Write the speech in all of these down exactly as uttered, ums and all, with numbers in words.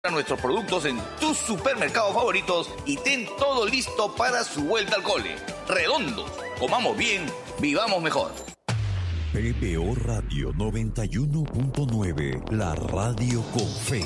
nuestros productos en tus supermercados favoritos y ten todo listo para su vuelta al cole. Redondos, comamos bien, vivamos mejor. P B O Radio noventa y uno punto nueve, la radio con fe.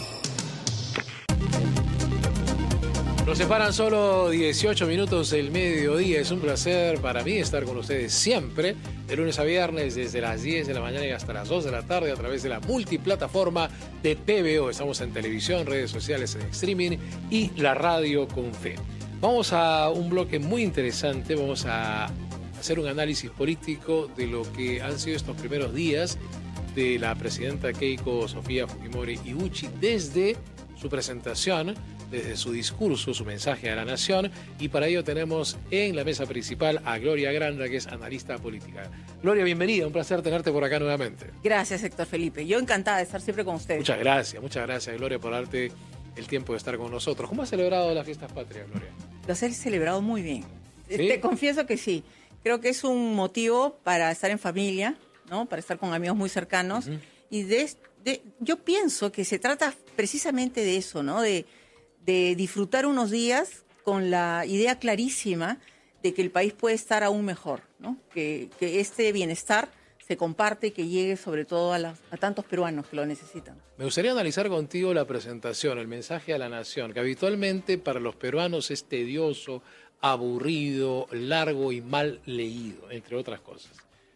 Nos separan solo dieciocho minutos del mediodía. Es un placer para mí estar con ustedes siempre, de lunes a viernes, desde las diez de la mañana y hasta las dos de la tarde, a través de la multiplataforma de P B O. Estamos en televisión, redes sociales, en streaming y la radio con fe. Vamos a un bloque muy interesante. Vamos a hacer un análisis político de lo que han sido estos primeros días de la presidenta Keiko Sofía Fujimori Ibuchi desde su presentación, desde su discurso, su mensaje a la nación, y para ello tenemos en la mesa principal a Gloria Granda, que es analista política. Gloria, bienvenida, un placer tenerte por acá nuevamente. Gracias, Héctor Felipe. Yo encantada de estar siempre con ustedes. Muchas gracias, muchas gracias, Gloria, por darte el tiempo de estar con nosotros. ¿Cómo has celebrado las fiestas patrias, Gloria? Las he celebrado muy bien. ¿Sí? Te confieso que sí. Creo que es un motivo para estar en familia, ¿no? Para estar con amigos muy cercanos. Uh-huh. Y de, de, yo pienso que se trata precisamente de eso, ¿no? De de disfrutar unos días con la idea clarísima de que el país puede estar aún mejor, ¿no? Que, que este bienestar se comparte y que llegue sobre todo a, las, a tantos peruanos que lo necesitan. Me gustaría analizar contigo la presentación, el mensaje a la nación, que habitualmente para los peruanos es tedioso, aburrido, largo y mal leído, entre otras cosas.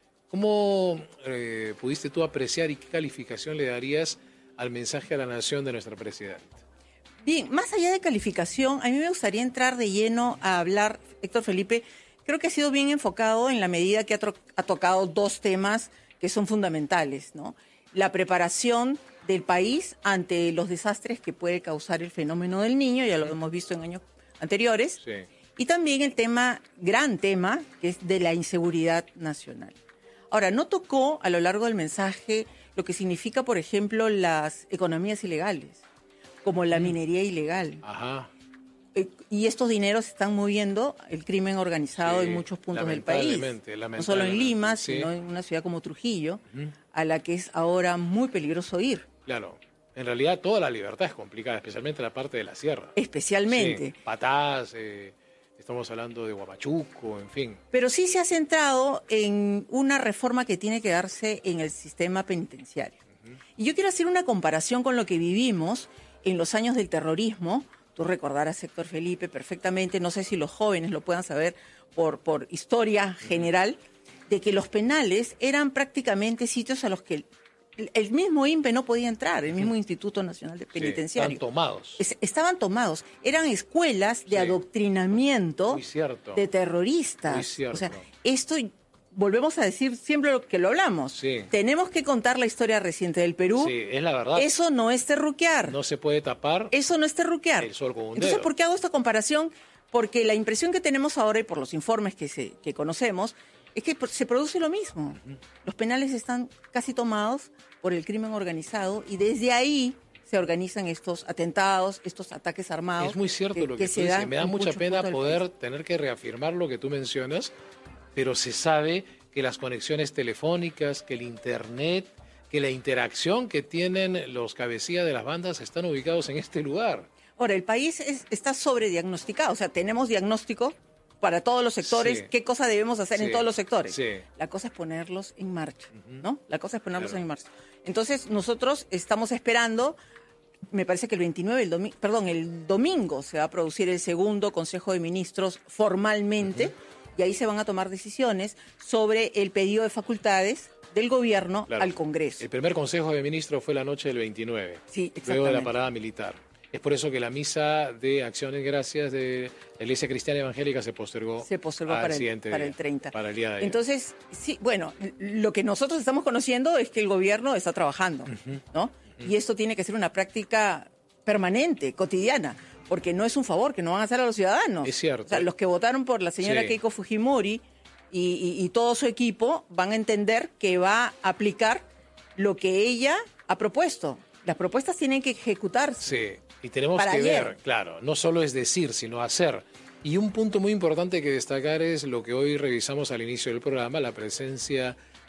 ¿Cómo eh, pudiste tú apreciar y qué calificación le darías al mensaje a la nación de nuestra presidenta? Bien, más allá de calificación, a mí me gustaría entrar de lleno a hablar, Héctor Felipe, creo que ha sido bien enfocado en la medida que ha, tro- ha tocado dos temas que son fundamentales, ¿no? La preparación del país ante los desastres que puede causar el fenómeno del Niño, ya lo hemos visto en años anteriores, sí. Y también el tema, gran tema, que es de la inseguridad nacional. Ahora, no tocó a lo largo del mensaje lo que significa, por ejemplo, las economías ilegales, como la minería ilegal. Ajá. Eh, y estos dineros se están moviendo el crimen organizado sí, en muchos puntos del país. No solo en Lima, sí. sino en una ciudad como Trujillo, uh-huh. a la que es ahora muy peligroso ir. Claro. En realidad toda la libertad es complicada, especialmente la parte de la sierra. Especialmente. Sí. Patás, eh, estamos hablando de Huamachuco, en fin. Pero sí se ha centrado en una reforma que tiene que darse en el sistema penitenciario. Uh-huh. Y yo quiero hacer una comparación con lo que vivimos en los años del terrorismo. Tú recordarás, Héctor Felipe, perfectamente, no sé si los jóvenes lo puedan saber por, por historia general, de que los penales eran prácticamente sitios a los que el, el mismo I N P E no podía entrar, el mismo Instituto Nacional de Penitenciario. Sí, estaban tomados. Es, estaban tomados. Eran escuelas de sí. adoctrinamiento Muy cierto. de terroristas. Muy cierto. O sea, esto... Volvemos a decir siempre lo que lo hablamos. Sí. Tenemos que contar la historia reciente del Perú. Sí, es la verdad. Eso no es terruquear. No se puede tapar. Eso no es terruquear. El sol con un Entonces, dedo. ¿por qué hago esta comparación? Porque la impresión que tenemos ahora y por los informes que, se, que conocemos es que se produce lo mismo. Uh-huh. Los penales están casi tomados por el crimen organizado y desde ahí se organizan estos atentados, estos ataques armados. Es muy cierto que, lo que, que tú dices. Me da mucha pena poder tener que reafirmar lo que tú mencionas, pero se sabe que las conexiones telefónicas, que el internet, que la interacción que tienen los cabecillas de las bandas están ubicados en este lugar. Ahora, el país es, está sobrediagnosticado, o sea, tenemos diagnóstico para todos los sectores, sí. qué cosa debemos hacer sí. en todos los sectores. Sí. La cosa es ponerlos en marcha, uh-huh. ¿no? La cosa es ponerlos claro. en marcha. Entonces, nosotros estamos esperando, me parece que el veintinueve, el domi- perdón, el domingo se va a producir el segundo Consejo de Ministros formalmente, uh-huh. y ahí se van a tomar decisiones sobre el pedido de facultades del gobierno claro. al Congreso. El primer Consejo de Ministros fue la noche del veintinueve, sí, exactamente. luego de la parada militar. Es por eso que la misa de Acción de Gracias de la Iglesia Cristiana Evangélica se postergó, se postergó al para, siguiente el, para día, el treinta. Para el día de ayer. Entonces, sí, bueno, lo que nosotros estamos conociendo es que el gobierno está trabajando, uh-huh. ¿no? Uh-huh. Y esto tiene que ser una práctica permanente, cotidiana, porque no es un favor que no van a hacer a los ciudadanos. Es cierto. O sea, los que votaron por la señora sí. Keiko Fujimori y, y, y todo su equipo van a entender que va a aplicar lo que ella ha propuesto. Las propuestas tienen que ejecutarse. Sí, y tenemos para que ayer. ver, claro, no solo es decir, sino hacer. Y un punto muy importante que destacar es lo que hoy revisamos al inicio del programa, la presencia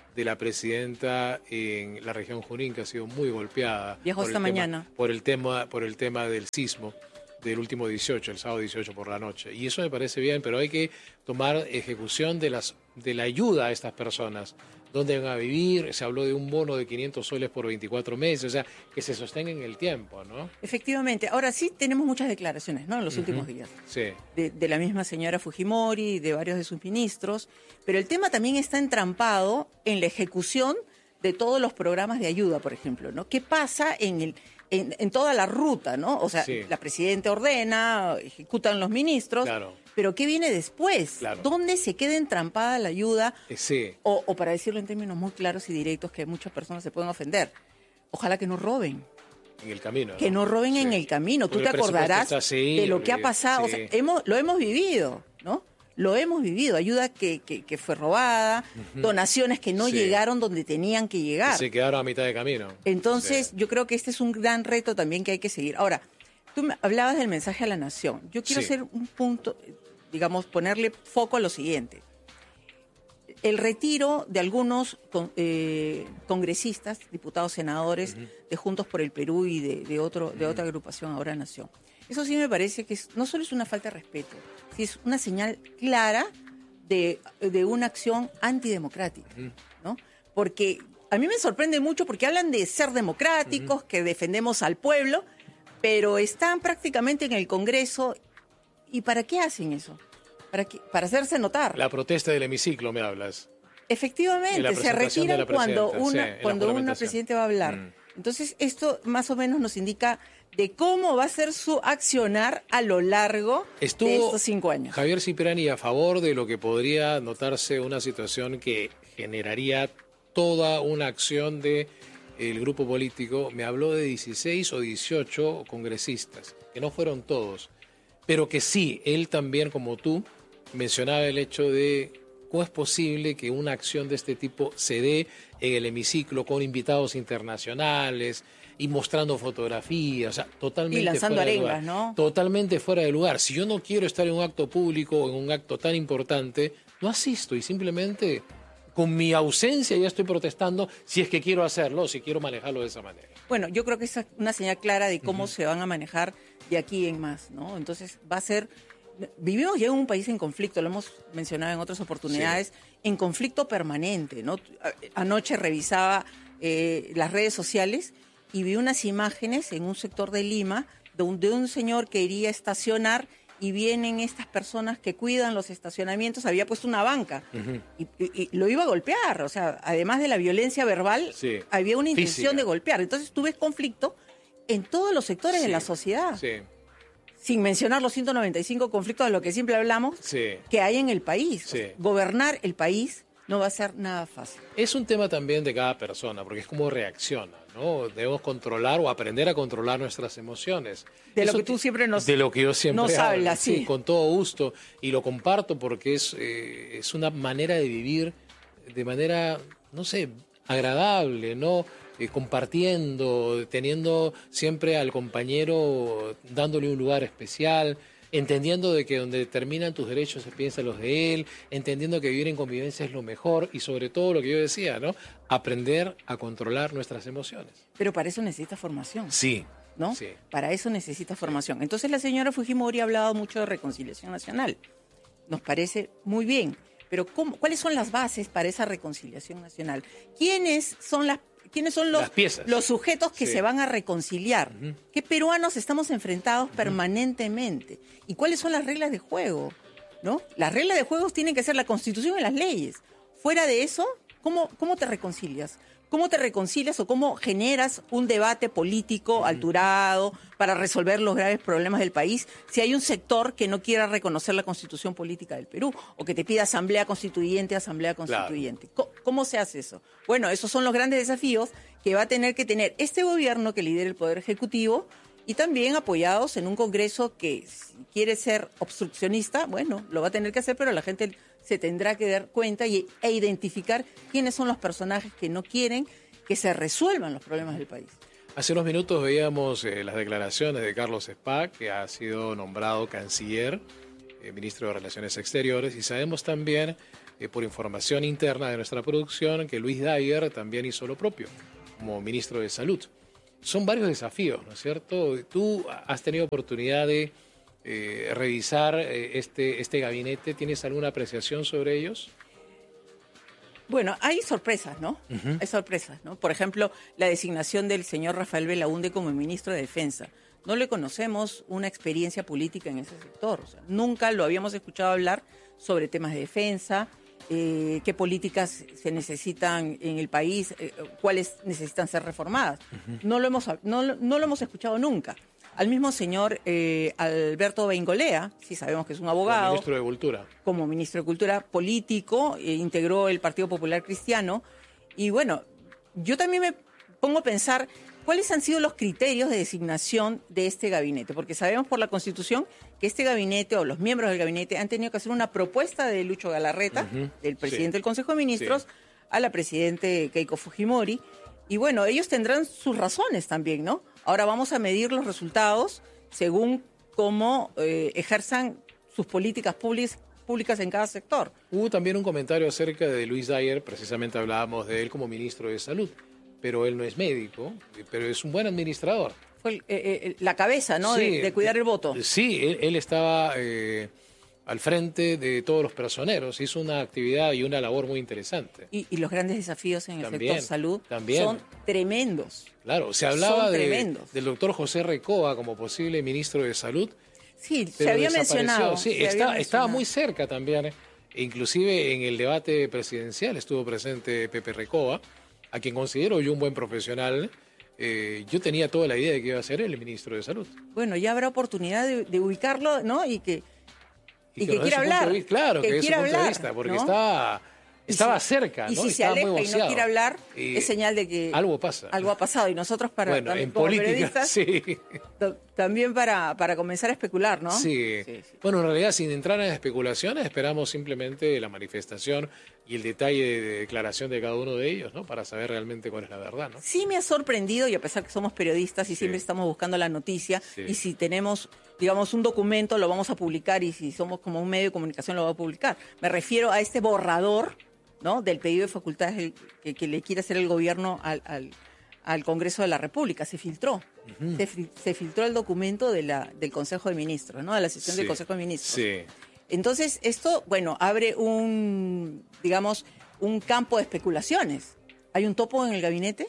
de la presidenta en la región Junín, que ha sido muy golpeada. Viajó esta tema, mañana. Por el tema, por el tema del sismo del último dieciocho, el sábado dieciocho por la noche. Y eso me parece bien, pero hay que tomar ejecución de, las, de la ayuda a estas personas. ¿Dónde van a vivir? Se habló de un bono de quinientos soles por veinticuatro meses, o sea, que se sostenga en el tiempo, ¿no? Efectivamente. Ahora sí tenemos muchas declaraciones, ¿no? En los uh-huh. últimos días. Sí. De, de la misma señora Fujimori, de varios de sus ministros. Pero el tema también está entrampado en la ejecución de todos los programas de ayuda, por ejemplo, ¿no? ¿Qué pasa en el en, en toda la ruta, ¿no? O sea, sí. la presidenta ordena, ejecutan los ministros. Claro. Pero ¿qué viene después? Claro. ¿Dónde se queda entrampada la ayuda? Sí. O, o para decirlo en términos muy claros y directos, que muchas personas se pueden ofender. Ojalá que no roben. En el camino, ¿no? Que no roben sí. en el camino. Porque Tú te acordarás así, de lo que ha pasado. Sí. O sea, hemos, lo hemos vivido, ¿no? Lo hemos vivido. Ayuda que, que, que fue robada, uh-huh. donaciones que no sí. llegaron donde tenían que llegar. Que se quedaron a mitad de camino. Entonces, sí. yo creo que este es un gran reto también que hay que seguir. Ahora, tú me hablabas del mensaje a la nación. Yo quiero sí. hacer un punto, digamos, ponerle foco a lo siguiente. El retiro de algunos con, eh, congresistas, diputados, senadores uh-huh. de Juntos por el Perú y de, de, otro, de uh-huh. otra agrupación, Ahora Nación. Eso sí me parece que es, no solo es una falta de respeto, sí es una señal clara de, de una acción antidemocrática, uh-huh. ¿no? Porque a mí me sorprende mucho porque hablan de ser democráticos, uh-huh. que defendemos al pueblo, pero están prácticamente en el Congreso. ¿Y para qué hacen eso? ¿Para qué? Para hacerse notar. La protesta del hemiciclo, me hablas. Efectivamente, se retiran cuando una, sí, cuando una presidenta va a hablar. Mm. Entonces, esto más o menos nos indica de cómo va a ser su accionar a lo largo Estuvo de estos cinco años. Javier Cipriani a favor de lo que podría notarse una situación que generaría toda una acción de el grupo político. Me habló de dieciséis o dieciocho congresistas, que no fueron todos, pero que sí, él también, como tú, mencionaba el hecho de cómo es posible que una acción de este tipo se dé en el hemiciclo con invitados internacionales y mostrando fotografías, o sea, totalmente y lanzando fuera arengas, de lugar. ¿no? Totalmente fuera de lugar. Si yo no quiero estar en un acto público, en un acto tan importante, no asisto y simplemente con mi ausencia ya estoy protestando si es que quiero hacerlo, si quiero manejarlo de esa manera. Bueno, yo creo que es una señal clara de cómo uh-huh. se van a manejar de aquí en más, ¿no? Entonces va a ser... Vivimos ya en un país en conflicto, lo hemos mencionado en otras oportunidades, sí. en conflicto permanente, ¿no? Anoche revisaba eh, las redes sociales y vi unas imágenes en un sector de Lima de un, de un señor que iría a estacionar y vienen estas personas que cuidan los estacionamientos, había puesto una banca uh-huh. y, y, y lo iba a golpear, o sea, además de la violencia verbal, sí. había una intención Física. de golpear. Entonces tú ves conflicto en todos los sectores sí. de la sociedad. Sí. Sin mencionar los ciento noventa y cinco conflictos de los que siempre hablamos sí. que hay en el país. Sí. O sea, gobernar el país no va a ser nada fácil. Es un tema también de cada persona, porque es como reacciona, ¿no? Debemos controlar o aprender a controlar nuestras emociones. De Eso lo que tú siempre nos De lo que yo siempre nos hablo, hablas, sí. sí. Con todo gusto. Y lo comparto porque es, eh, es una manera de vivir de manera, no sé, agradable, ¿no? Eh, compartiendo, teniendo siempre al compañero, dándole un lugar especial, entendiendo de que donde terminan tus derechos se piensan los de él, entendiendo que vivir en convivencia es lo mejor y sobre todo lo que yo decía, ¿no? Aprender a controlar nuestras emociones. Pero para eso necesitas formación. Sí. ¿No? Sí. Para eso necesitas formación. Entonces la señora Fujimori ha hablado mucho de reconciliación nacional. Nos parece muy bien. Pero ¿cómo, ¿cuáles son las bases para esa reconciliación nacional? ¿Quiénes son las ¿Quiénes son los, los sujetos que sí. se van a reconciliar? Uh-huh. ¿Qué peruanos estamos enfrentados uh-huh. permanentemente? ¿Y cuáles son las reglas de juego? ¿No? Las reglas de juego tienen que ser la Constitución y las leyes. Fuera de eso, ¿cómo, cómo te reconcilias? ¿Cómo te reconcilias o cómo generas un debate político uh-huh. alturado para resolver los graves problemas del país si hay un sector que no quiera reconocer la Constitución política del Perú o que te pida asamblea constituyente, asamblea constituyente? Claro. ¿Cómo, ¿Cómo se hace eso? Bueno, esos son los grandes desafíos que va a tener que tener este gobierno que lidera el Poder Ejecutivo y también apoyados en un Congreso que si quiere ser obstruccionista, bueno, lo va a tener que hacer, pero la gente se tendrá que dar cuenta y, e identificar quiénes son los personajes que no quieren que se resuelvan los problemas del país. Hace unos minutos veíamos eh, las declaraciones de Carlos Spaak, que ha sido nombrado canciller, eh, ministro de Relaciones Exteriores, y sabemos también eh, por información interna de nuestra producción, que Luis Dyer también hizo lo propio como ministro de Salud. Son varios desafíos, ¿no es cierto? Tú has tenido oportunidad de eh, revisar eh, este, este gabinete. ¿Tienes alguna apreciación sobre ellos? Bueno, hay sorpresas, ¿no? Uh-huh. Hay sorpresas, ¿no? Por ejemplo, la designación del señor Rafael Belaúnde como ministro de Defensa. No le conocemos una experiencia política en ese sector. O sea, nunca lo habíamos escuchado hablar sobre temas de defensa, eh, qué políticas se necesitan en el país, eh, cuáles necesitan ser reformadas. Uh-huh. No lo hemos, no, no lo hemos escuchado nunca. Al mismo señor eh, Alberto Beingolea, sí sabemos que es un abogado. Como ministro de Cultura. Como ministro de Cultura, político, eh, integró el Partido Popular Cristiano. Y bueno, yo también me pongo a pensar cuáles han sido los criterios de designación de este gabinete, porque sabemos por la Constitución que este gabinete o los miembros del gabinete han tenido que hacer una propuesta de Lucho Galarreta, uh-huh. del presidente sí. del Consejo de Ministros, sí. a la presidente Keiko Fujimori. Y bueno, ellos tendrán sus razones también, ¿no? Ahora vamos a medir los resultados según cómo eh, ejerzan sus políticas públicas, públicas en cada sector. Hubo también un comentario acerca de Luis Dyer, precisamente hablábamos de él como ministro de Salud, pero él no es médico, pero es un buen administrador. Fue el, eh, la cabeza, ¿no? Sí, de, de cuidar el voto. Sí, él, él estaba eh, al frente de todos los personeros, hizo una actividad y una labor muy interesante. Y, y los grandes desafíos en el también, sector salud también. son tremendos. Claro, se hablaba de, del doctor José Recoa como posible ministro de Salud. Sí, se había mencionado. Sí, se está, había mencionado. Estaba muy cerca también, eh. Inclusive en el debate presidencial estuvo presente Pepe Recoa, a quien considero yo un buen profesional. Eh, yo tenía toda la idea de que iba a ser el ministro de Salud. Bueno, ya habrá oportunidad de, de ubicarlo, ¿no? Y que, y y que, que quiera hablar. Vista, claro, que, que quiera hablar, vista, porque ¿no? está... Estaba si, cerca, ¿no? Y si Estaba se aleja muy y no quiere hablar, y es señal de que algo pasa. Algo ha pasado. Y nosotros para bueno, también, en como política, periodistas, sí. también para, para comenzar a especular, ¿no? Sí. sí, sí. Bueno, en realidad, sin entrar en especulaciones, esperamos simplemente la manifestación y el detalle de declaración de cada uno de ellos, ¿no? Para saber realmente cuál es la verdad, ¿no? Sí me ha sorprendido, y a pesar que somos periodistas y sí. siempre estamos buscando la noticia, sí. y si tenemos, digamos, un documento, lo vamos a publicar, y si somos como un medio de comunicación, lo vamos a publicar. Me refiero a este borrador, ¿no? del pedido de facultades que, que le quiere hacer el gobierno al, al, al Congreso de la República. Se filtró. Uh-huh. Se, se filtró el documento de la, del Consejo de Ministros, ¿no? De la sesión sí. del Consejo de Ministros. Sí. Entonces, esto, bueno, abre un, digamos, un campo de especulaciones. ¿Hay un topo en el gabinete?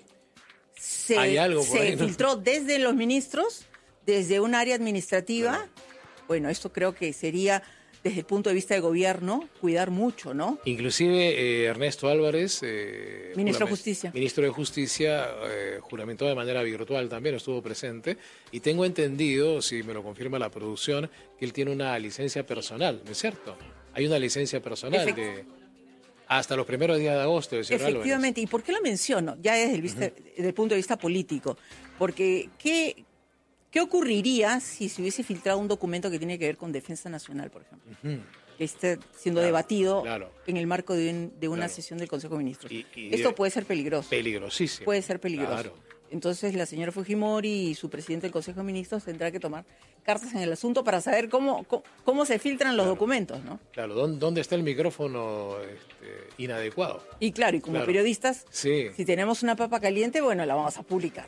Se, ¿Hay algo por se ahí, ¿no? filtró desde los ministros, desde un área administrativa. Bueno, bueno esto creo que sería... desde el punto de vista de gobierno, cuidar mucho, ¿no? Inclusive eh, Ernesto Álvarez, eh, ministro de Justicia, ministro de Justicia, eh, juramentó de manera virtual también, estuvo presente, y tengo entendido, si me lo confirma la producción, que él tiene una licencia personal, ¿no es cierto? Hay una licencia personal Efect- de hasta los primeros días de agosto, de señor Efectivamente, Álvarez. ¿Y por qué lo menciono? Ya desde el, vista, uh-huh. desde el punto de vista político, porque ¿qué... ¿Qué ocurriría si se hubiese filtrado un documento que tiene que ver con defensa nacional, por ejemplo? Uh-huh. Que esté siendo claro, debatido claro. en el marco de, un, de una claro. sesión del Consejo de Ministros. Y, y Esto puede ser peligroso. Peligrosísimo. Puede ser peligroso. Claro. Entonces la señora Fujimori y su presidente del Consejo de Ministros tendrá que tomar cartas en el asunto para saber cómo, cómo, cómo se filtran los claro. documentos, ¿no? Claro, ¿dónde está el micrófono este, inadecuado? Y claro, y como claro. periodistas, sí. si tenemos una papa caliente, bueno, la vamos a publicar.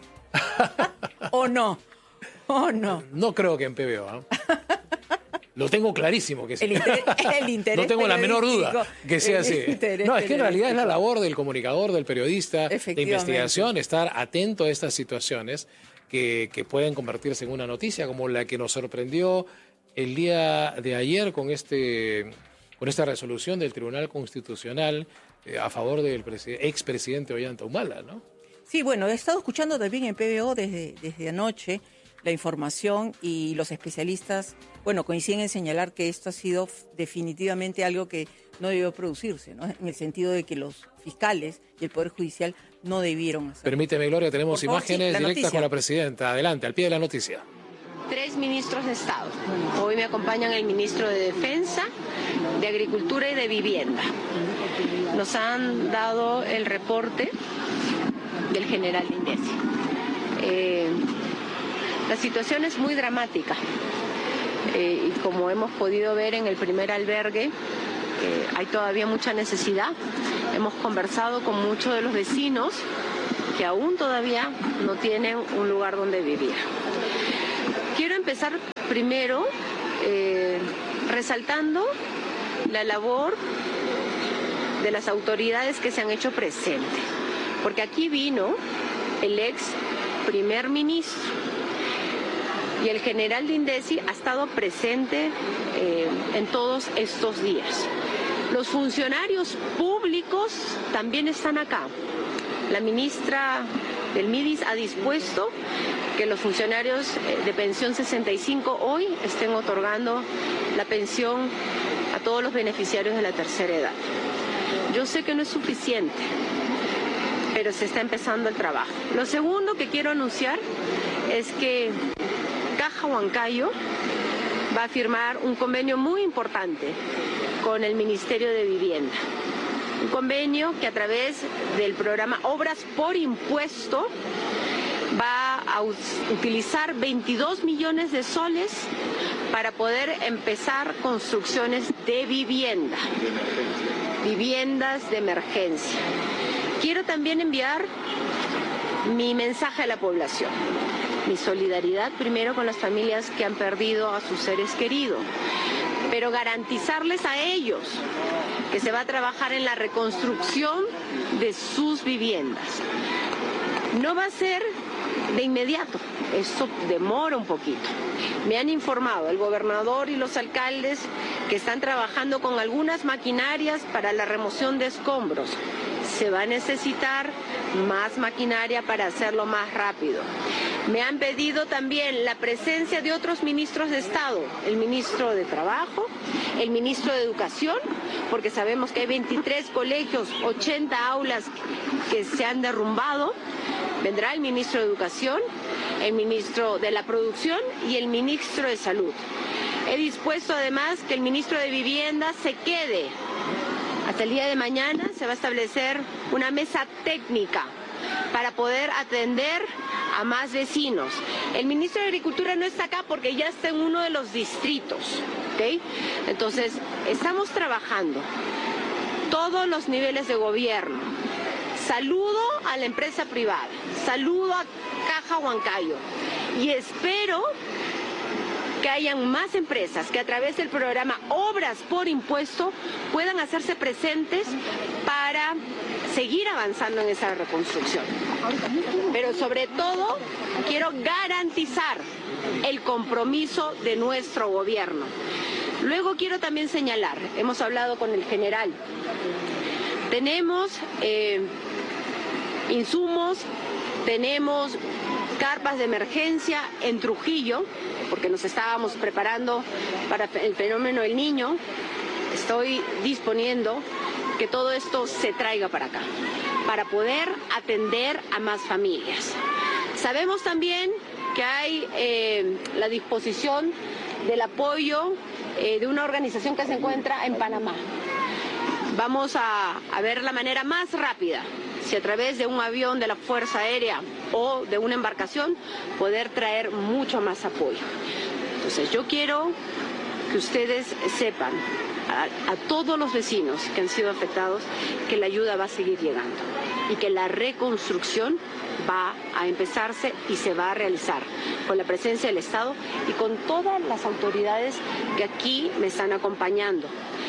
¿O no? Oh, no. No creo que en P B O. ¿eh? Lo tengo clarísimo que sí. El interés, el interés no tengo la menor duda que sea así. No, es que en realidad es la labor del comunicador, del periodista, de investigación, estar atento a estas situaciones que, que pueden convertirse en una noticia, como la que nos sorprendió el día de ayer con este con esta resolución del Tribunal Constitucional eh, a favor del preside- expresidente Ollanta Humala, ¿no? Sí, bueno, he estado escuchando también en P B O desde, desde anoche la información, y los especialistas, bueno, coinciden en señalar que esto ha sido definitivamente algo que no debió producirse, ¿no? En el sentido de que los fiscales y el Poder Judicial no debieron hacerlo. Permíteme, Gloria, tenemos favor, imágenes sí, directas noticia. Con la presidenta. Adelante, al pie de la noticia. Tres ministros de Estado. Hoy me acompañan el ministro de Defensa, de Agricultura y de Vivienda. Nos han dado el reporte del general Lindesi. Eh, La situación es muy dramática eh, y como hemos podido ver en el primer albergue, eh, hay todavía mucha necesidad. Hemos conversado con muchos de los vecinos que aún todavía no tienen un lugar donde vivir. Quiero empezar primero eh, resaltando la labor de las autoridades que se han hecho presentes, porque aquí vino el ex primer ministro y el general de INDECI ha estado presente eh, en todos estos días. Los funcionarios públicos también están acá. La ministra del MIDIS ha dispuesto que los funcionarios de pensión sesenta y cinco hoy estén otorgando la pensión a todos los beneficiarios de la tercera edad. Yo sé que no es suficiente, pero se está empezando el trabajo. Lo segundo que quiero anunciar es que Caja Huancayo va a firmar un convenio muy importante con el Ministerio de Vivienda. Un convenio que a través del programa Obras por Impuesto va a utilizar veintidós millones de soles para poder empezar construcciones de vivienda, viviendas de emergencia. Quiero también enviar mi mensaje a la población. Mi solidaridad primero con las familias que han perdido a sus seres queridos, pero garantizarles a ellos que se va a trabajar en la reconstrucción de sus viviendas. No va a ser de inmediato, eso demora un poquito. Me han informado el gobernador y los alcaldes que están trabajando con algunas maquinarias para la remoción de escombros. Se va a necesitar más maquinaria para hacerlo más rápido. Me han pedido también la presencia de otros ministros de Estado, el ministro de Trabajo, el ministro de Educación, porque sabemos que hay veintitrés colegios, ochenta aulas que se han derrumbado. Vendrá el ministro de Educación, el ministro de la Producción y el ministro de Salud. He dispuesto además que el ministro de Vivienda se quede. Hasta el día de mañana se va a establecer una mesa técnica para poder atender a más vecinos. El ministro de Agricultura no está acá porque ya está en uno de los distritos, ¿ok? Entonces, estamos trabajando todos los niveles de gobierno. Saludo a la empresa privada, saludo a Caja Huancayo y espero que hayan más empresas que a través del programa Obras por Impuesto puedan hacerse presentes para seguir avanzando en esa reconstrucción. Pero sobre todo, quiero garantizar el compromiso de nuestro gobierno. Luego quiero también señalar, hemos hablado con el general, tenemos eh, insumos, tenemos carpas de emergencia en Trujillo, porque nos estábamos preparando para el fenómeno del Niño. Estoy disponiendo que todo esto se traiga para acá, para poder atender a más familias. Sabemos también que hay eh, la disposición del apoyo eh, de una organización que se encuentra en Panamá. Vamos a, a ver la manera más rápida, si a través de un avión de la Fuerza Aérea o de una embarcación, poder traer mucho más apoyo. Entonces yo quiero que ustedes sepan, a, a todos los vecinos que han sido afectados, que la ayuda va a seguir llegando y que la reconstrucción va a empezarse y se va a realizar con la presencia del Estado y con todas las autoridades que aquí me están acompañando.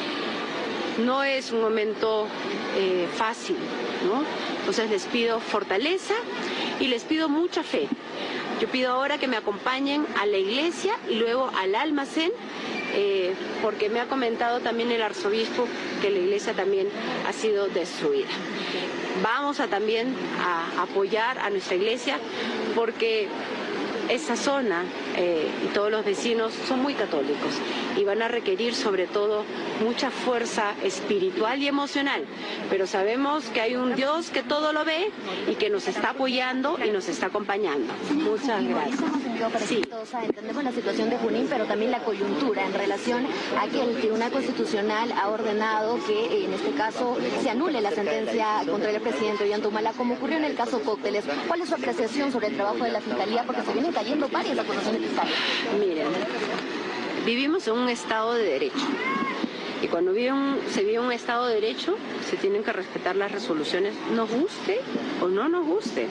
No es un momento eh, fácil, ¿no? Entonces les pido fortaleza y les pido mucha fe. Yo pido ahora que me acompañen a la iglesia y luego al almacén, eh, porque me ha comentado también el arzobispo que la iglesia también ha sido destruida. Vamos a también a apoyar a nuestra iglesia porque esta zona eh, y todos los vecinos son muy católicos y van a requerir sobre todo mucha fuerza espiritual y emocional, pero sabemos que hay un Dios que todo lo ve y que nos está apoyando y nos está acompañando. Muchas gracias. Sí. Entendemos la situación de Junín, pero también la coyuntura en relación a que el Tribunal Constitucional ha ordenado que en este caso se anule la sentencia contra el presidente Ollanta, como ocurrió en el caso Cócteles. ¿Cuál es su apreciación sobre el trabajo de la Fiscalía? Porque se vienen cayendo varias acusaciones fiscales. Miren, vivimos en un Estado de Derecho Y cuando vive un, se vive un Estado de Derecho, se tienen que respetar las resoluciones, nos guste o no nos guste.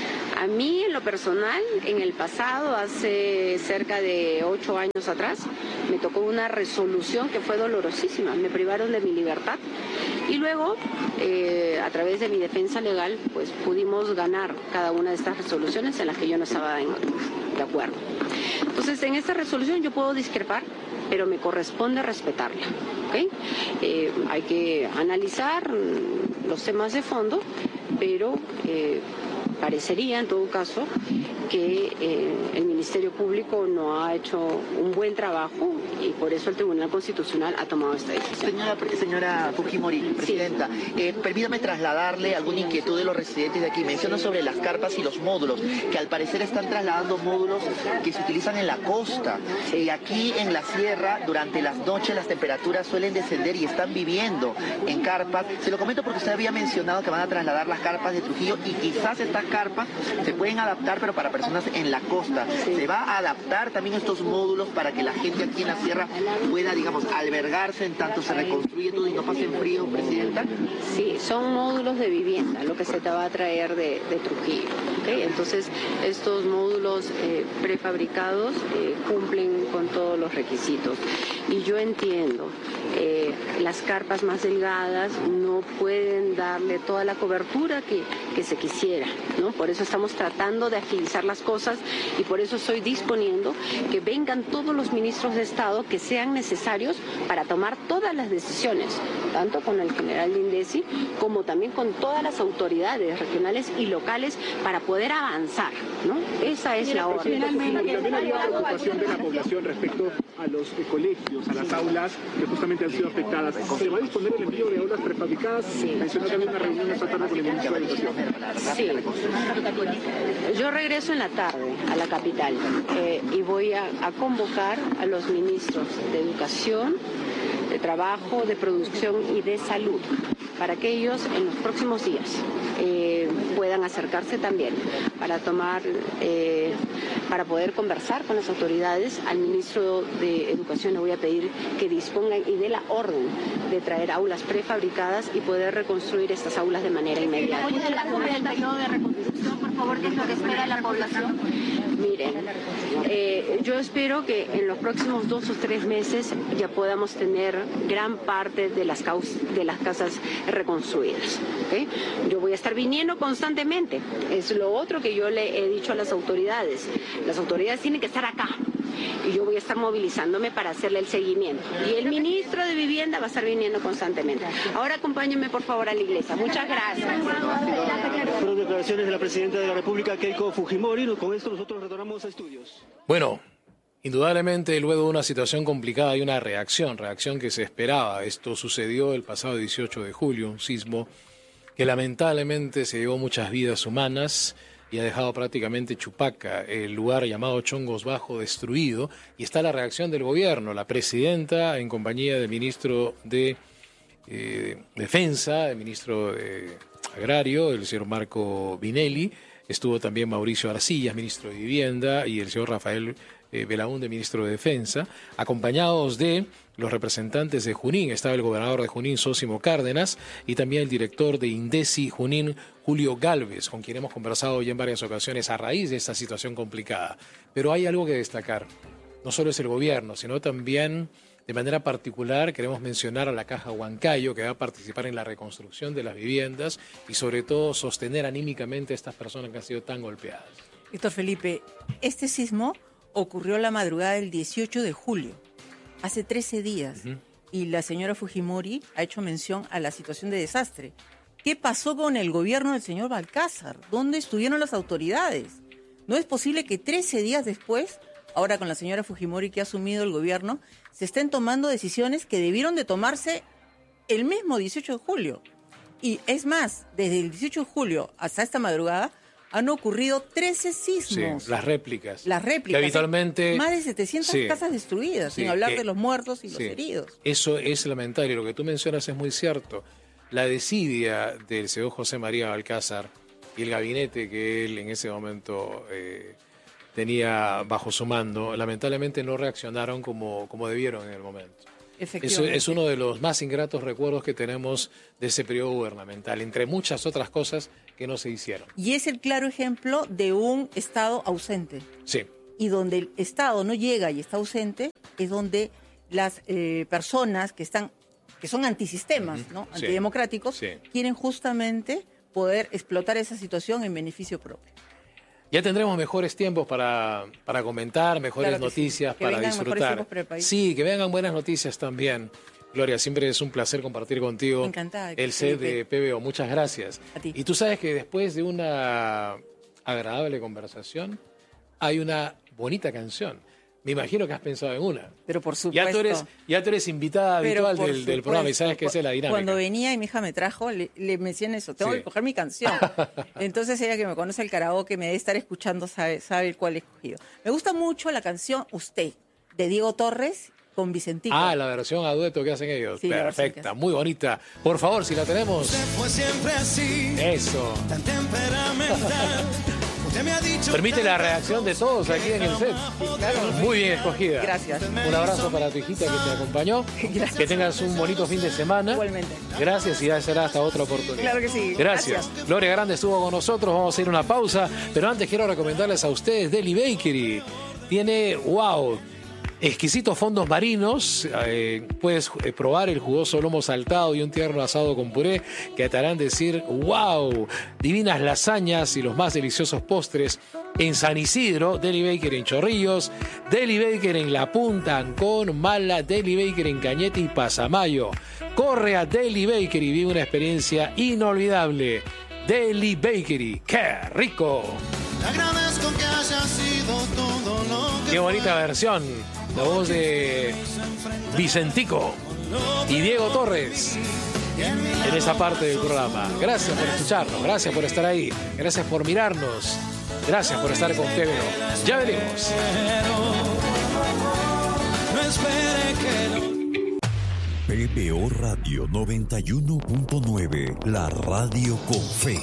A mí, en lo personal, en el pasado, hace cerca de ocho años atrás, me tocó una resolución que fue dolorosísima. Me privaron de mi libertad y luego, eh, a través de mi defensa legal, pues pudimos ganar cada una de estas resoluciones en las que yo no estaba en, de acuerdo. Entonces, en esta resolución yo puedo discrepar, pero me corresponde respetarla, ¿ok? Eh, hay que analizar los temas de fondo, pero eh, parecería, en todo caso, que eh, el Ministerio Público no ha hecho un buen trabajo y por eso el Tribunal Constitucional ha tomado esta decisión. Señora, señora Fujimori, Presidenta, sí. eh, permítame trasladarle alguna inquietud de los residentes de aquí. Menciona sobre las carpas y los módulos, que al parecer están trasladando módulos que se utilizan en la costa. Sí. Y aquí en la sierra, durante las noches, las temperaturas suelen descender y están viviendo en carpas. Se lo comento porque usted había mencionado que van a trasladar las carpas de Trujillo y quizás estas carpas se pueden adaptar, pero para personas en la costa. Sí. ¿Se va a adaptar también estos módulos para que la gente aquí en la sierra pueda, digamos, albergarse en tanto se reconstruye todo y no pase frío, Presidenta? Sí, son módulos de vivienda, lo que se te va a traer de, de Trujillo. ¿Okay? Entonces, estos módulos eh, prefabricados eh, cumplen con todos los requisitos. Y yo entiendo, eh, las carpas más delgadas no pueden darle toda la cobertura que, que se quisiera, ¿no? Por eso estamos tratando de agilizar las cosas y por eso estoy disponiendo que vengan todos los ministros de Estado que sean necesarios para tomar todas las decisiones, tanto con el general Lindesi como también con todas las autoridades regionales y locales para poder avanzar, ¿no? Esa es la orden. También había preocupación de la población respecto a los eh, colegios, a las sí. aulas que justamente han sido afectadas. ¿Se va a disponer el envío de aulas prefabricadas? Sí. Mencionó también una reunión esta tarde con el ministro de Educación. Sí. Yo regreso en la tarde a la capital eh, y voy a, a convocar a los ministros de Educación, de Trabajo, de Producción y de Salud para que ellos en los próximos días eh, puedan acercarse también para tomar, eh, para poder conversar con las autoridades. Al ministro de Educación le voy a pedir que disponga y dé la orden de traer aulas prefabricadas y poder reconstruir estas aulas de manera inmediata. Hoy en la cumbre del periodo de reconstrucción, por favor, ¿qué es lo que espera la población? Miren, eh, yo espero que en los próximos dos o tres meses ya podamos tener gran parte de las, causas, de las casas reconstruidas. ¿Okay? Yo voy a estar viniendo constantemente. Es lo otro que yo le he dicho a las autoridades. Las autoridades tienen que estar acá. Y yo voy a estar movilizándome para hacerle el seguimiento. Y el ministro de Vivienda va a estar viniendo constantemente. Ahora acompáñenme por favor a la iglesia. Muchas gracias. Fueron declaraciones de la presidenta de la República, Keiko Fujimori. Con esto nosotros retornamos a estudios. Bueno, indudablemente luego de una situación complicada hay una reacción, reacción que se esperaba. Esto sucedió el pasado dieciocho de julio, un sismo que lamentablemente se llevó muchas vidas humanas y ha dejado prácticamente Chupaca, el lugar llamado Chongos Bajo, destruido. Y está la reacción del gobierno, la presidenta en compañía del ministro de eh, Defensa, el ministro de Agrario, el señor Marco Vinelli, estuvo también Mauricio Arcillas, ministro de Vivienda, y el señor Rafael eh, Belaúnde, ministro de Defensa, acompañados de los representantes de Junín. Estaba el gobernador de Junín, Zósimo Cárdenas, y también el director de Indesi Junín, Julio Gálvez, con quien hemos conversado ya en varias ocasiones a raíz de esta situación complicada. Pero hay algo que destacar. No solo es el gobierno, sino también, de manera particular, queremos mencionar a la Caja Huancayo, que va a participar en la reconstrucción de las viviendas y, sobre todo, sostener anímicamente a estas personas que han sido tan golpeadas. Víctor Felipe, este sismo ocurrió la madrugada del dieciocho de julio. Hace trece días, uh-huh. y la señora Fujimori ha hecho mención a la situación de desastre. ¿Qué pasó con el gobierno del señor Balcázar? ¿Dónde estuvieron las autoridades? No es posible que trece días después, ahora con la señora Fujimori que ha asumido el gobierno, se estén tomando decisiones que debieron de tomarse el mismo dieciocho de julio. Y es más, desde el dieciocho de julio hasta esta madrugada, han ocurrido trece sismos. Sí, las réplicas. Las réplicas. Que habitualmente, más de setecientas sí, casas destruidas, sí, sin hablar que, de los muertos y sí, los heridos. Eso es lamentable. Lo que tú mencionas es muy cierto. La desidia del señor José María Balcázar y el gabinete que él en ese momento eh, tenía bajo su mando, lamentablemente no reaccionaron como, como debieron en el momento. Es, es uno de los más ingratos recuerdos que tenemos de ese periodo gubernamental, entre muchas otras cosas que no se hicieron. Y es el claro ejemplo de un Estado ausente. Sí. Y donde el Estado no llega y está ausente, es donde las eh, personas que están, que son antisistemas, uh-huh. ¿no? Sí. Antidemocráticos, sí. quieren justamente poder explotar esa situación en beneficio propio. Ya tendremos mejores tiempos para, para comentar, mejores claro noticias, sí. para disfrutar. Para el país. Sí, que vengan buenas noticias también. Gloria, siempre es un placer compartir contigo Encantada, el set de P B O. Muchas gracias. A ti. Y tú sabes que después de una agradable conversación, hay una bonita canción. Me imagino que has pensado en una. Pero por supuesto. Ya tú eres, ya tú eres invitada habitual del, del programa y sabes que esa es la dinámica. Cuando venía y mi hija me trajo, le, le mencioné eso, tengo sí. que coger mi canción. Entonces ella que me conoce el karaoke, me debe estar escuchando, sabe, sabe cuál he escogido. Me gusta mucho la canción Usted, de Diego Torres con Vicentico. Ah, la versión a dueto que hacen ellos. Sí, perfecta, muy bonita. Por favor, si la tenemos. Fue siempre así, eso. Tan temperamental. Permite la reacción de todos aquí en el set. Muy bien escogida. Gracias. Un abrazo para tu hijita que te acompañó. Gracias. Que tengas un bonito fin de semana. Igualmente. Gracias y ya será hasta otra oportunidad. Claro que sí. Gracias. Gracias. Gloria Grande estuvo con nosotros. Vamos a ir a una pausa. Pero antes quiero recomendarles a ustedes Deli Bakery. Tiene, wow, exquisitos fondos marinos. Eh, puedes eh, probar el jugoso lomo saltado y un tierno asado con puré que te harán decir wow. Divinas lasañas y los más deliciosos postres en San Isidro, Deli Baker en Chorrillos, Deli Baker en La Punta, Ancón, Mala, Deli Baker en Cañete y Pasamayo. Corre a Deli Bakery y vive una experiencia inolvidable. Deli Bakery, ¡qué rico! Te agradezco que haya sido todo lo que Qué bonita versión. La voz de Vicentico y Diego Torres en esa parte del programa. Gracias por escucharnos, gracias por estar ahí, gracias por mirarnos, gracias por estar con P B O. Ya venimos. no espere que lo... P B O Radio noventa y uno punto nueve, la radio con fe.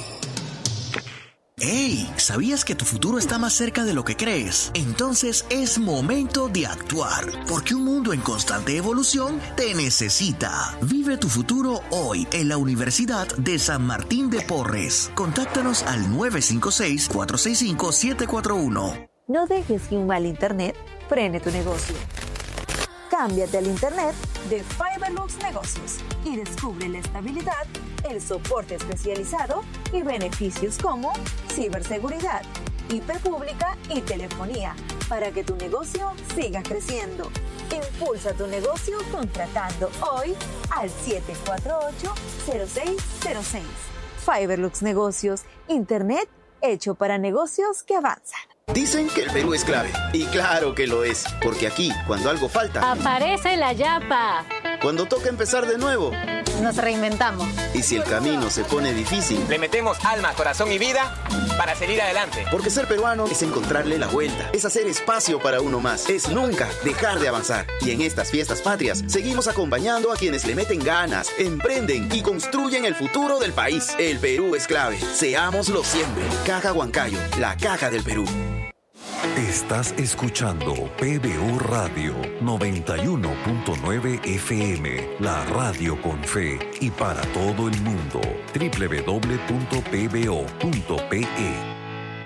¡Hey! ¿Sabías que tu futuro está más cerca de lo que crees? Entonces es momento de actuar, porque un mundo en constante evolución te necesita. Vive tu futuro hoy en la Universidad de San Martín de Porres. Contáctanos al nueve cinco seis, cuatro seis cinco, siete cuatro uno. No dejes que un mal internet frene tu negocio. Cámbiate al internet de Fiberlux Negocios y descubre la estabilidad, el soporte especializado y beneficios como ciberseguridad, I P pública y telefonía para que tu negocio siga creciendo. Impulsa tu negocio contratando hoy al siete cuatro ocho, cero seis cero seis. Fiberlux Negocios, internet hecho para negocios que avanzan. Dicen que el Perú es clave. Y claro que lo es. Porque aquí, cuando algo falta... ¡Aparece la yapa! Cuando toca empezar de nuevo... Nos reinventamos. Y si el camino se pone difícil... Le metemos alma, corazón y vida para seguir adelante. Porque ser peruano es encontrarle la vuelta. Es hacer espacio para uno más. Es nunca dejar de avanzar. Y en estas fiestas patrias, seguimos acompañando a quienes le meten ganas, emprenden y construyen el futuro del país. El Perú es clave. Seámoslo siempre. Caja Huancayo, la caja del Perú. Estás escuchando P B O Radio noventa y uno punto nueve F M, la radio con fe y para todo el mundo. doble u doble u doble u punto p b o punto p e.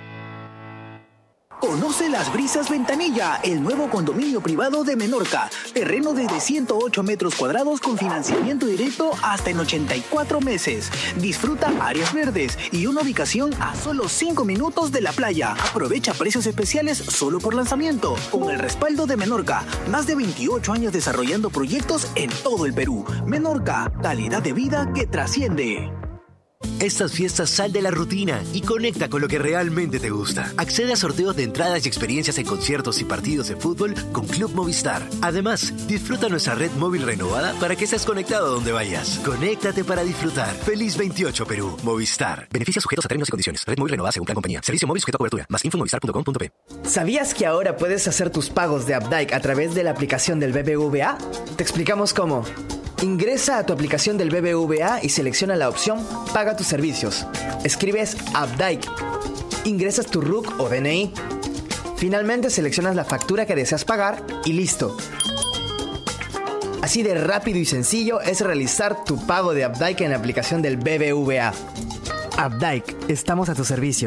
Conoce Las Brisas Ventanilla, el nuevo condominio privado de Menorca. Terreno desde ciento ocho metros cuadrados con financiamiento directo hasta en ochenta y cuatro meses. Disfruta áreas verdes y una ubicación a solo cinco minutos de la playa. Aprovecha precios especiales solo por lanzamiento. Con el respaldo de Menorca, más de veintiocho años desarrollando proyectos en todo el Perú. Menorca, calidad de vida que trasciende. Estas fiestas sal de la rutina y conecta con lo que realmente te gusta. Accede a sorteos de entradas y experiencias en conciertos y partidos de fútbol con Club Movistar. Además, disfruta nuestra red móvil renovada para que estés conectado a donde vayas. Conéctate para disfrutar. Feliz veintiocho Perú. Movistar. Beneficios sujetos a términos y condiciones. Red móvil renovada según plan compañía. Servicio móvil sujeto a cobertura. Más info en movistar punto com punto p. ¿Sabías que ahora puedes hacer tus pagos de Updike a través de la aplicación del B B V A? Te explicamos cómo. Ingresa a tu aplicación del B B V A y selecciona la opción Paga tus servicios. Escribes Updike. Ingresas tu R U C o D N I. Finalmente seleccionas la factura que deseas pagar y listo. Así de rápido y sencillo es realizar tu pago de Updike en la aplicación del B B V A. Updike, estamos a tu servicio.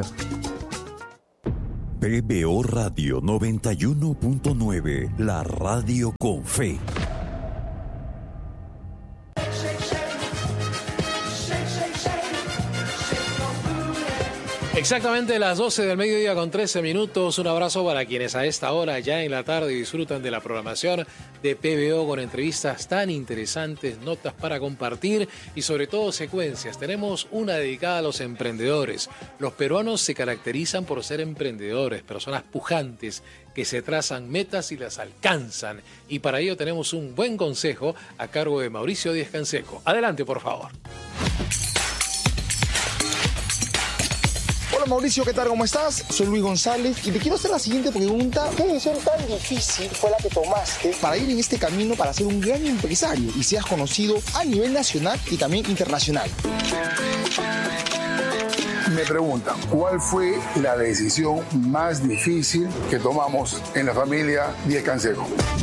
P B O Radio noventa y uno punto nueve, la radio con fe. Exactamente las doce del mediodía con trece minutos. Un abrazo para quienes a esta hora ya en la tarde disfrutan de la programación de P B O con entrevistas tan interesantes, notas para compartir y sobre todo secuencias. Tenemos una dedicada a los emprendedores. Los peruanos se caracterizan por ser emprendedores, personas pujantes que se trazan metas y las alcanzan. Y para ello tenemos un buen consejo a cargo de Mauricio Díez Canseco. Adelante, por favor. Hola Mauricio, ¿qué tal? ¿Cómo estás? Soy Luis González y te quiero hacer la siguiente pregunta. ¿Qué decisión tan difícil fue la que tomaste para ir en este camino para ser un gran empresario y seas conocido a nivel nacional y también internacional? Me preguntan, ¿cuál fue la decisión más difícil que tomamos en la familia Díez Canseco?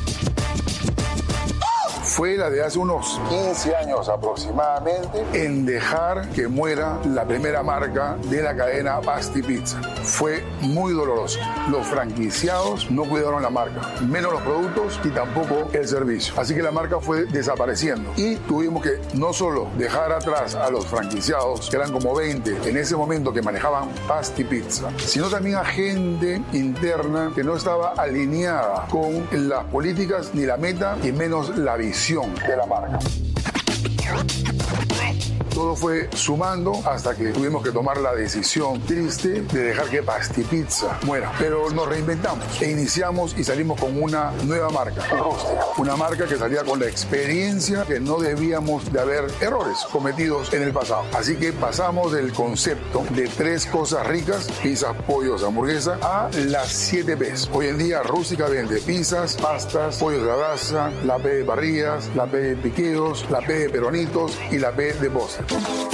Fue la de hace unos quince años aproximadamente en dejar que muera la primera marca de la cadena Pasti Pizza. Fue muy doloroso. Los franquiciados no cuidaron la marca, menos los productos y tampoco el servicio. Así que la marca fue desapareciendo y tuvimos que no solo dejar atrás a los franquiciados, que eran como veinte en ese momento que manejaban Pasti Pizza, sino también a gente interna que no estaba alineada con las políticas ni la meta y menos la visión de la marca. Todo fue sumando hasta que tuvimos que tomar la decisión triste de dejar que Pasti Pizza muera. Pero nos reinventamos e iniciamos y salimos con una nueva marca, Rústica. Una marca que salía con la experiencia que no debíamos de haber errores cometidos en el pasado. Así que pasamos del concepto de tres cosas ricas, pizzas, pollos, hamburguesa, a las siete P's. Hoy en día Rústica vende pizzas, pastas, pollos de la brasa, la P de parrillas, la P de piqueos, la P de peronitos y la P de postre.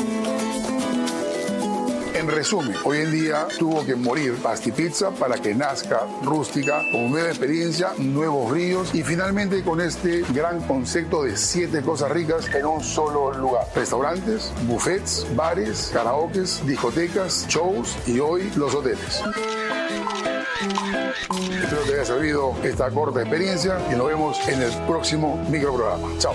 En resumen, hoy en día tuvo que morir Pasti Pizza para que nazca Rústica con nueva experiencia, nuevos brillos y finalmente con este gran concepto de siete cosas ricas en un solo lugar. Restaurantes, buffets, bares, karaokes, discotecas, shows y hoy los hoteles. Espero que te haya servido esta corta experiencia y nos vemos en el próximo microprograma. Chao.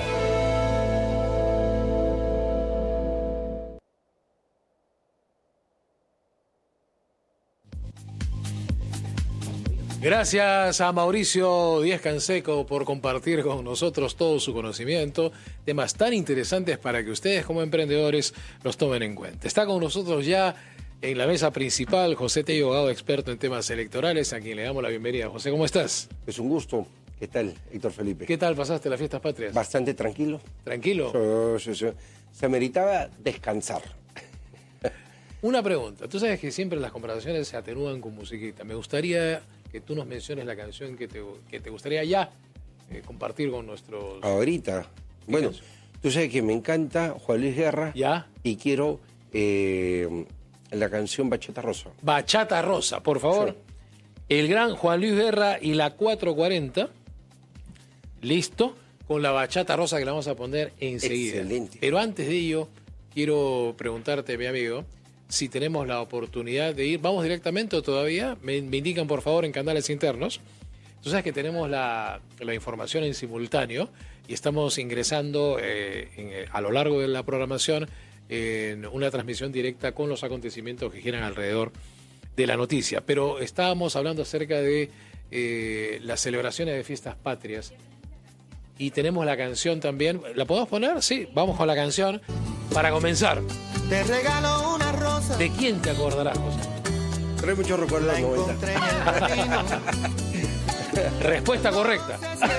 Gracias a Mauricio Díez Canseco por compartir con nosotros todo su conocimiento, temas tan interesantes para que ustedes como emprendedores los tomen en cuenta. Está con nosotros ya en la mesa principal José Tello, abogado experto en temas electorales, a quien le damos la bienvenida. José, ¿cómo estás? Es un gusto. ¿Qué tal, Héctor Felipe? ¿Qué tal pasaste las fiestas patrias? Bastante tranquilo. ¿Tranquilo? Sí, sí, sí. Se meritaba descansar. Una pregunta. Tú sabes que siempre las conversaciones se atenúan con musiquita. Me gustaría que tú nos menciones la canción que te, que te gustaría ya eh, compartir con nuestros... Ahorita. Bueno, tú sabes que me encanta Juan Luis Guerra. ¿Ya? Y quiero eh, la canción Bachata Rosa. Bachata Rosa, por favor. Sí. El gran Juan Luis Guerra y la cuatrocientos cuarenta. Listo. Con la Bachata Rosa que la vamos a poner enseguida. Excelente. Pero antes de ello, quiero preguntarte, mi amigo, si tenemos la oportunidad de ir, ¿vamos directamente o todavía? Me, me indican por favor en canales internos. Tú sabes que tenemos la, la información en simultáneo y estamos ingresando eh, en, a lo largo de la programación en una transmisión directa con los acontecimientos que giran alrededor de la noticia. Pero estábamos hablando acerca de eh, las celebraciones de fiestas patrias y tenemos la canción también. ¿La podemos poner? Sí, vamos con la canción para comenzar. Te regalo una rosa. ¿De quién te acordarás, José? Trae muchos recuerdos de los noventa. Respuesta correcta.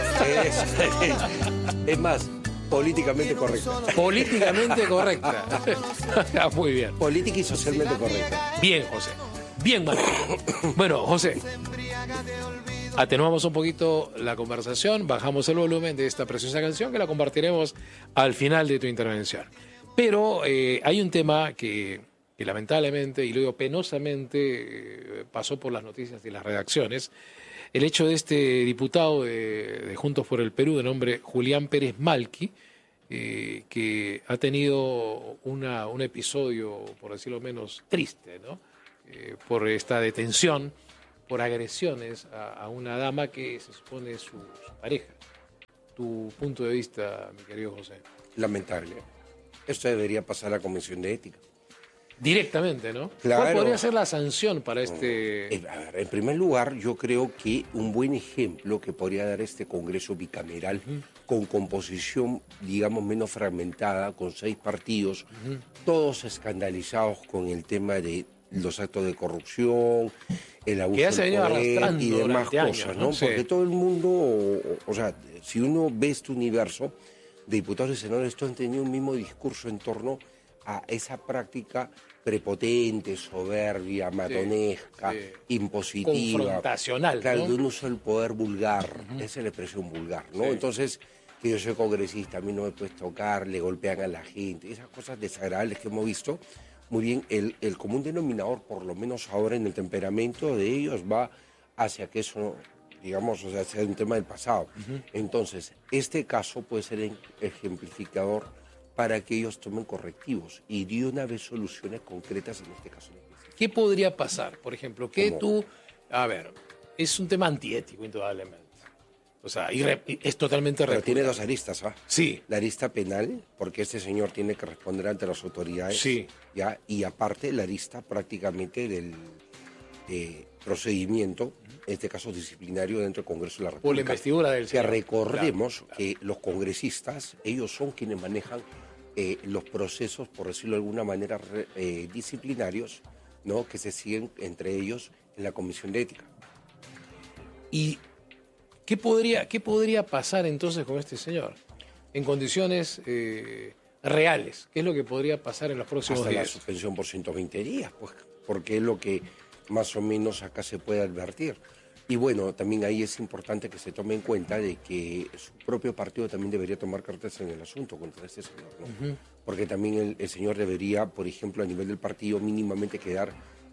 Es, es más, políticamente correcta. Políticamente correcta. Muy bien. Política y socialmente correcta. Bien, José. Bien, Manuel. Bueno, José, atenuamos un poquito la conversación, bajamos el volumen de esta preciosa canción que la compartiremos al final de tu intervención. Pero eh, hay un tema que, que lamentablemente, y lo digo penosamente, eh, pasó por las noticias y las redacciones, el hecho de este diputado de, de Juntos por el Perú, de nombre Julián Pérez Malqui, eh, que ha tenido una, un episodio, por decirlo menos, triste, ¿no? Eh, por esta detención, por agresiones a, a una dama que se supone es su, su pareja. Tu punto de vista, mi querido José. Lamentable. Esto debería pasar a la Comisión de Ética. Directamente, ¿no? Claro. ¿Cuál podría ser la sanción para este...? Eh, a ver, en primer lugar, yo creo que un buen ejemplo que podría dar este Congreso bicameral, uh-huh, con composición, digamos, menos fragmentada, con seis partidos, uh-huh, todos escandalizados con el tema de los actos de corrupción, el abuso del poder y demás cosas, años, ¿no? ¿no? Sí. Porque todo el mundo, o, o sea, si uno ve este universo, de diputados y senadores, todos han tenido un mismo discurso en torno a esa práctica prepotente, soberbia, matonesca, sí, sí, impositiva. Confrontacional, claro, ¿no? de un uso del poder vulgar, uh-huh, esa es la expresión vulgar, ¿no? Sí. Entonces, que yo soy congresista, a mí no me puedes tocar, le golpean a la gente, esas cosas desagradables que hemos visto. Muy bien, el, el común denominador, por lo menos ahora en el temperamento de ellos, va hacia que eso, digamos, o sea, sea un tema del pasado. Uh-huh. Entonces, este caso puede ser ejemplificador para que ellos tomen correctivos y de una vez soluciones concretas en este caso. ¿Qué podría pasar? Por ejemplo, que tú, a ver, es un tema antiético, indudablemente. O sea, irre, es totalmente Pero repudiable. tiene dos aristas, ¿ah? Sí. La arista penal, porque este señor tiene que responder ante las autoridades. Sí. ¿Ya? Y aparte, la arista prácticamente del eh, procedimiento, en este caso disciplinario, dentro del Congreso de la República. Por la investidura del señor. Que recordemos claro, claro. que los congresistas, ellos son quienes manejan eh, los procesos, por decirlo de alguna manera, re, eh, disciplinarios, ¿no? Que se siguen entre ellos en la Comisión de Ética. Y ¿Qué podría, ¿Qué podría pasar entonces con este señor? En condiciones eh, reales. ¿Qué es lo que podría pasar en los próximos Hasta días? La suspensión por ciento veinte días, pues, porque es lo que más o menos acá se puede advertir. Y bueno, también ahí es importante que se tome en cuenta de que su propio partido también debería tomar cartas en el asunto contra este señor, ¿no? Uh-huh. Porque también el, el señor debería, por ejemplo, a nivel del partido, mínimamente quedar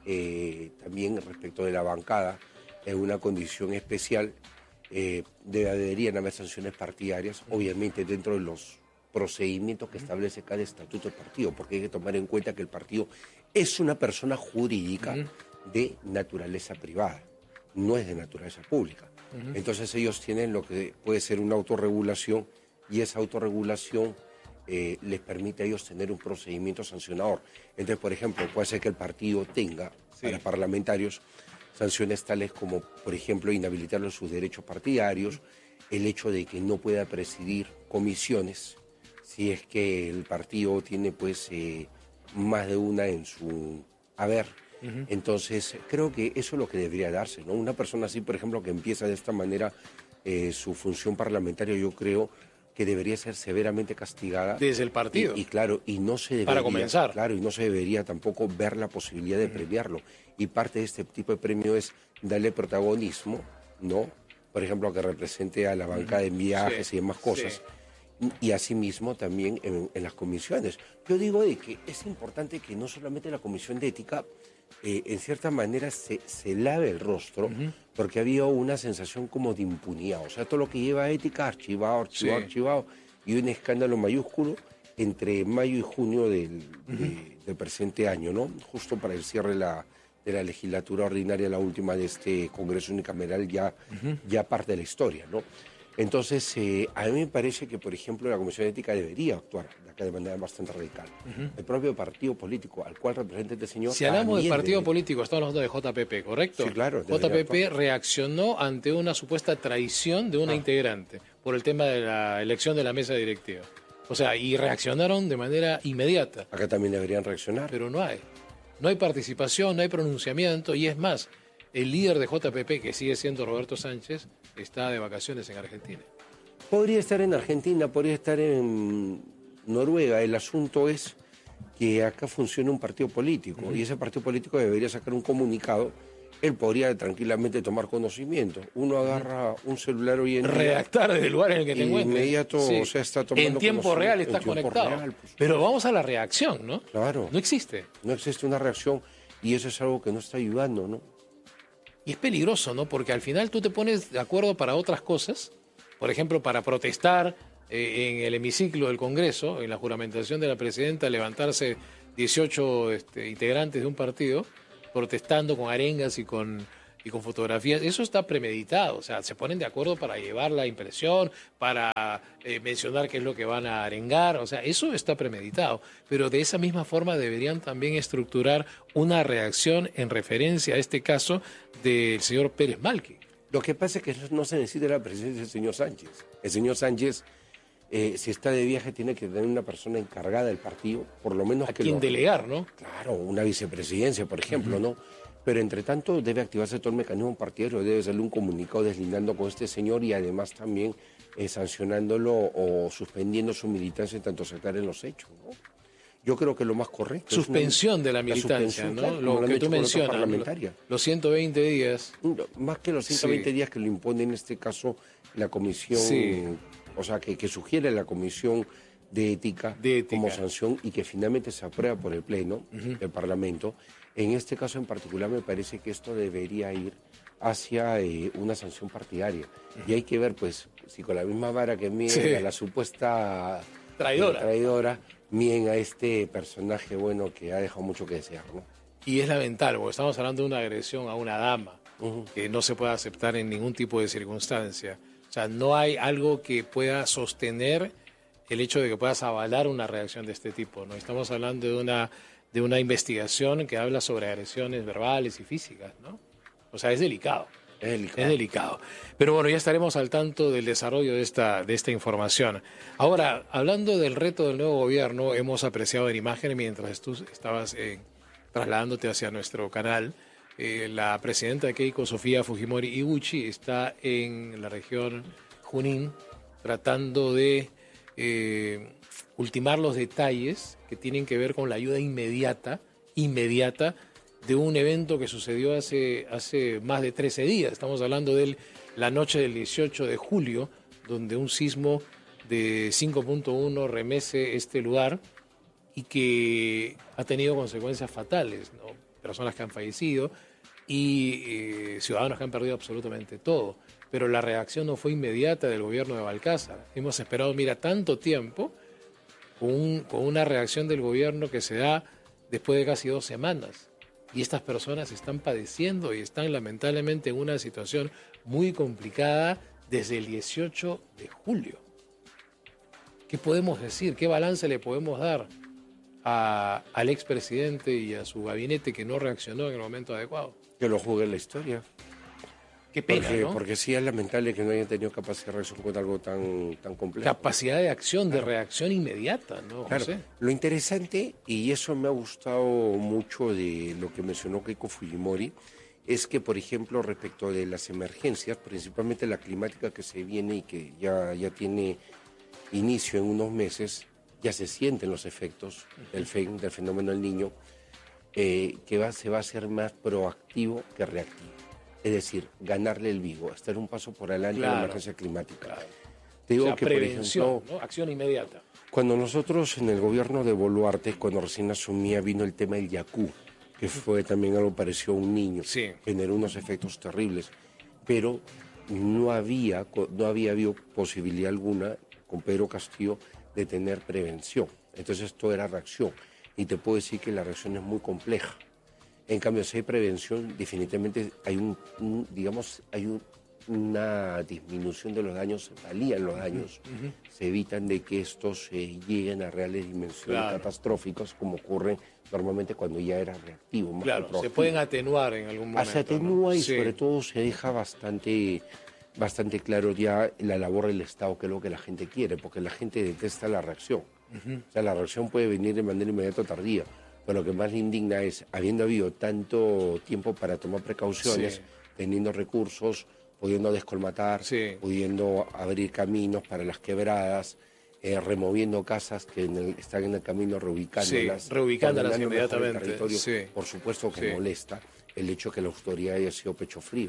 eh, también respecto de la bancada en una condición especial. Eh, deberían haber sanciones partidarias, obviamente dentro de los procedimientos que establece cada estatuto del partido, porque hay que tomar en cuenta que el partido es una persona jurídica uh-huh. de naturaleza privada, no es de naturaleza pública. Uh-huh. Entonces ellos tienen lo que puede ser una autorregulación y esa autorregulación eh, les permite a ellos tener un procedimiento sancionador. Entonces, por ejemplo, puede ser que el partido tenga sí. para parlamentarios sanciones tales como, por ejemplo, inhabilitarlos sus derechos partidarios, el hecho de que no pueda presidir comisiones, si es que el partido tiene pues eh, más de una en su haber. Uh-huh. Entonces, creo que eso es lo que debería darse, ¿no? Una persona así, por ejemplo, que empieza de esta manera eh, su función parlamentaria, yo creo que debería ser severamente castigada. Desde el partido. Y, y claro, y no se debería... Para comenzar. Claro, y no se debería tampoco ver la posibilidad de premiarlo. Y parte de este tipo de premio es darle protagonismo, ¿no? Por ejemplo, que represente a la bancada en viajes sí, y demás cosas. Sí. Y asimismo también en, en las comisiones. Yo digo de que es importante que no solamente la Comisión de Ética, eh, en cierta manera, se, se lave el rostro, uh-huh. porque había una sensación como de impunidad. O sea, todo lo que lleva a ética, archivado, archivado, sí. archivado, y un escándalo mayúsculo entre mayo y junio del, uh-huh. de, del presente año, ¿no? Justo para el cierre de la, de la legislatura ordinaria, la última de este Congreso unicameral, ya, uh-huh. ya parte de la historia, ¿no? Entonces, eh, a mí me parece que, por ejemplo, la Comisión de Ética debería actuar de manera bastante radical. Uh-huh. El propio partido político al cual representa este señor... Si hablamos de partido debería... político, estamos hablando de J P P, ¿correcto? Sí, claro. J P P reaccionó ante una supuesta traición de una ah. integrante por el tema de la elección de la mesa directiva. O sea, y reaccionaron de manera inmediata. Acá también deberían reaccionar. Pero no hay. No hay participación, no hay pronunciamiento, y es más, el líder de J P P, que sigue siendo Roberto Sánchez, está de vacaciones en Argentina. Podría estar en Argentina, podría estar en Noruega. El asunto es que acá funciona un partido político uh-huh. y ese partido político debería sacar un comunicado. Él podría tranquilamente tomar conocimiento. Uno agarra un celular hoy en día... Redactar desde el lugar en el que te encuentres. Inmediato, sí. o sea, está tomando En tiempo real está conectado. Real, pues, Pero vamos a la reacción, ¿no? Claro. No existe. No existe una reacción y eso es algo que no está ayudando, ¿no? Y es peligroso, ¿no? Porque al final tú te pones de acuerdo para otras cosas, por ejemplo, para protestar eh, en el hemiciclo del Congreso, en la juramentación de la presidenta, levantarse dieciocho este, integrantes de un partido, protestando con arengas y con, y con fotografías. Eso está premeditado, o sea, se ponen de acuerdo para llevar la impresión, para eh, mencionar qué es lo que van a arengar, o sea, eso está premeditado. Pero de esa misma forma deberían también estructurar una reacción en referencia a este caso del señor Pérez Malqui. Lo que pasa es que no se necesita la presencia del señor Sánchez. El señor Sánchez, eh, si está de viaje, tiene que tener una persona encargada del partido, por lo menos... A que quien lo, delegar, ¿no? Claro, una vicepresidencia, por ejemplo, Uh-huh. ¿no? Pero entre tanto debe activarse todo el mecanismo partidario, debe salir un comunicado deslindando con este señor y además también eh, sancionándolo o suspendiendo su militancia en tanto se aclaren los hechos, ¿no? Yo creo que lo más correcto Suspensión es una, de la militancia, la ¿no? claro, Lo que tú mencionas, parlamentaria. los ciento veinte días. Más que los ciento veinte Sí. días que lo impone en este caso la comisión, Sí. o sea, que, que sugiere la comisión de ética, de ética como sanción y que finalmente se aprueba por el Pleno uh-huh. del Parlamento. En este caso en particular me parece que esto debería ir hacia eh, una sanción partidaria. Uh-huh. Y hay que ver, pues, si con la misma vara que mide sí. a la supuesta traidora. Eh, traidora, miden a este personaje, bueno, que ha dejado mucho que desear, ¿no? Y es lamentable, porque estamos hablando de una agresión a una dama, uh-huh. que no se puede aceptar en ningún tipo de circunstancia. O sea, no hay algo que pueda sostener el hecho de que puedas avalar una reacción de este tipo, ¿no? Estamos hablando de una, de una investigación que habla sobre agresiones verbales y físicas, ¿no? O sea, es delicado. Es delicado. Es delicado. Pero bueno, ya estaremos al tanto del desarrollo de esta, de esta información. Ahora, hablando del reto del nuevo gobierno, hemos apreciado en imágenes mientras tú estabas eh, trasladándote hacia nuestro canal. Eh, la presidenta Keiko Sofía Fujimori Iguchi está en la región Junín tratando de eh, ultimar los detalles que tienen que ver con la ayuda inmediata, inmediata, de un evento que sucedió hace, hace más de trece días. Estamos hablando de la noche del dieciocho de julio, donde un sismo de cinco punto uno remece este lugar y que ha tenido consecuencias fatales, ¿no? Personas que han fallecido y eh, ciudadanos que han perdido absolutamente todo. Pero la reacción no fue inmediata del gobierno de Balcázar. Hemos esperado, mira, tanto tiempo con, un, con una reacción del gobierno que se da después de casi dos semanas. Y estas personas están padeciendo y están lamentablemente en una situación muy complicada desde el dieciocho de julio. ¿Qué podemos decir? ¿Qué balance le podemos dar a, al expresidente y a su gabinete que no reaccionó en el momento adecuado? Que lo juzgue la historia. Qué pena, porque, ¿no? Porque sí es lamentable que no hayan tenido capacidad de reacción con algo tan, tan complejo. Capacidad de acción, claro. de reacción inmediata, ¿no, claro. José? Lo interesante, y eso me ha gustado mucho de lo que mencionó Keiko Fujimori, es que, por ejemplo, respecto de las emergencias, principalmente la climática que se viene y que ya, ya tiene inicio en unos meses, ya se sienten los efectos del, fe, del fenómeno del Niño, eh, que va, se va a hacer más proactivo que reactivo. Es decir, ganarle el vivo, estar un paso por adelante claro, en la emergencia climática. Claro. Te digo o sea, que, prevención, por ejemplo, ¿no? Acción inmediata. Cuando nosotros en el gobierno de Boluarte, cuando recién asumía, vino el tema del Yacú, que fue también algo parecido a un niño, sí. generó unos efectos terribles, pero no había, no había habido posibilidad alguna con Pedro Castillo de tener prevención. Entonces esto era reacción, y te puedo decir que la reacción es muy compleja. En cambio, si hay prevención, definitivamente hay un, un digamos, hay un, una disminución de los daños, se palían los daños, uh-huh. se evitan de que estos eh, lleguen a reales dimensiones claro. catastróficas, como ocurre normalmente cuando ya era reactivo. Más claro, se pueden atenuar en algún momento. Se atenúa, ¿no? Y sí. sobre todo se deja bastante, bastante claro ya la labor del Estado, que es lo que la gente quiere, porque la gente detesta la reacción. Uh-huh. O sea, la reacción puede venir de manera inmediata o tardía. Pero lo que más le indigna es, habiendo habido tanto tiempo para tomar precauciones, sí. teniendo recursos, pudiendo descolmatar, sí. pudiendo abrir caminos para las quebradas, eh, removiendo casas que en el, están en el camino, reubicándolas. Sí, reubicándolas inmediatamente. Sí. Por supuesto que sí. molesta el hecho que la autoridad haya sido pecho frío.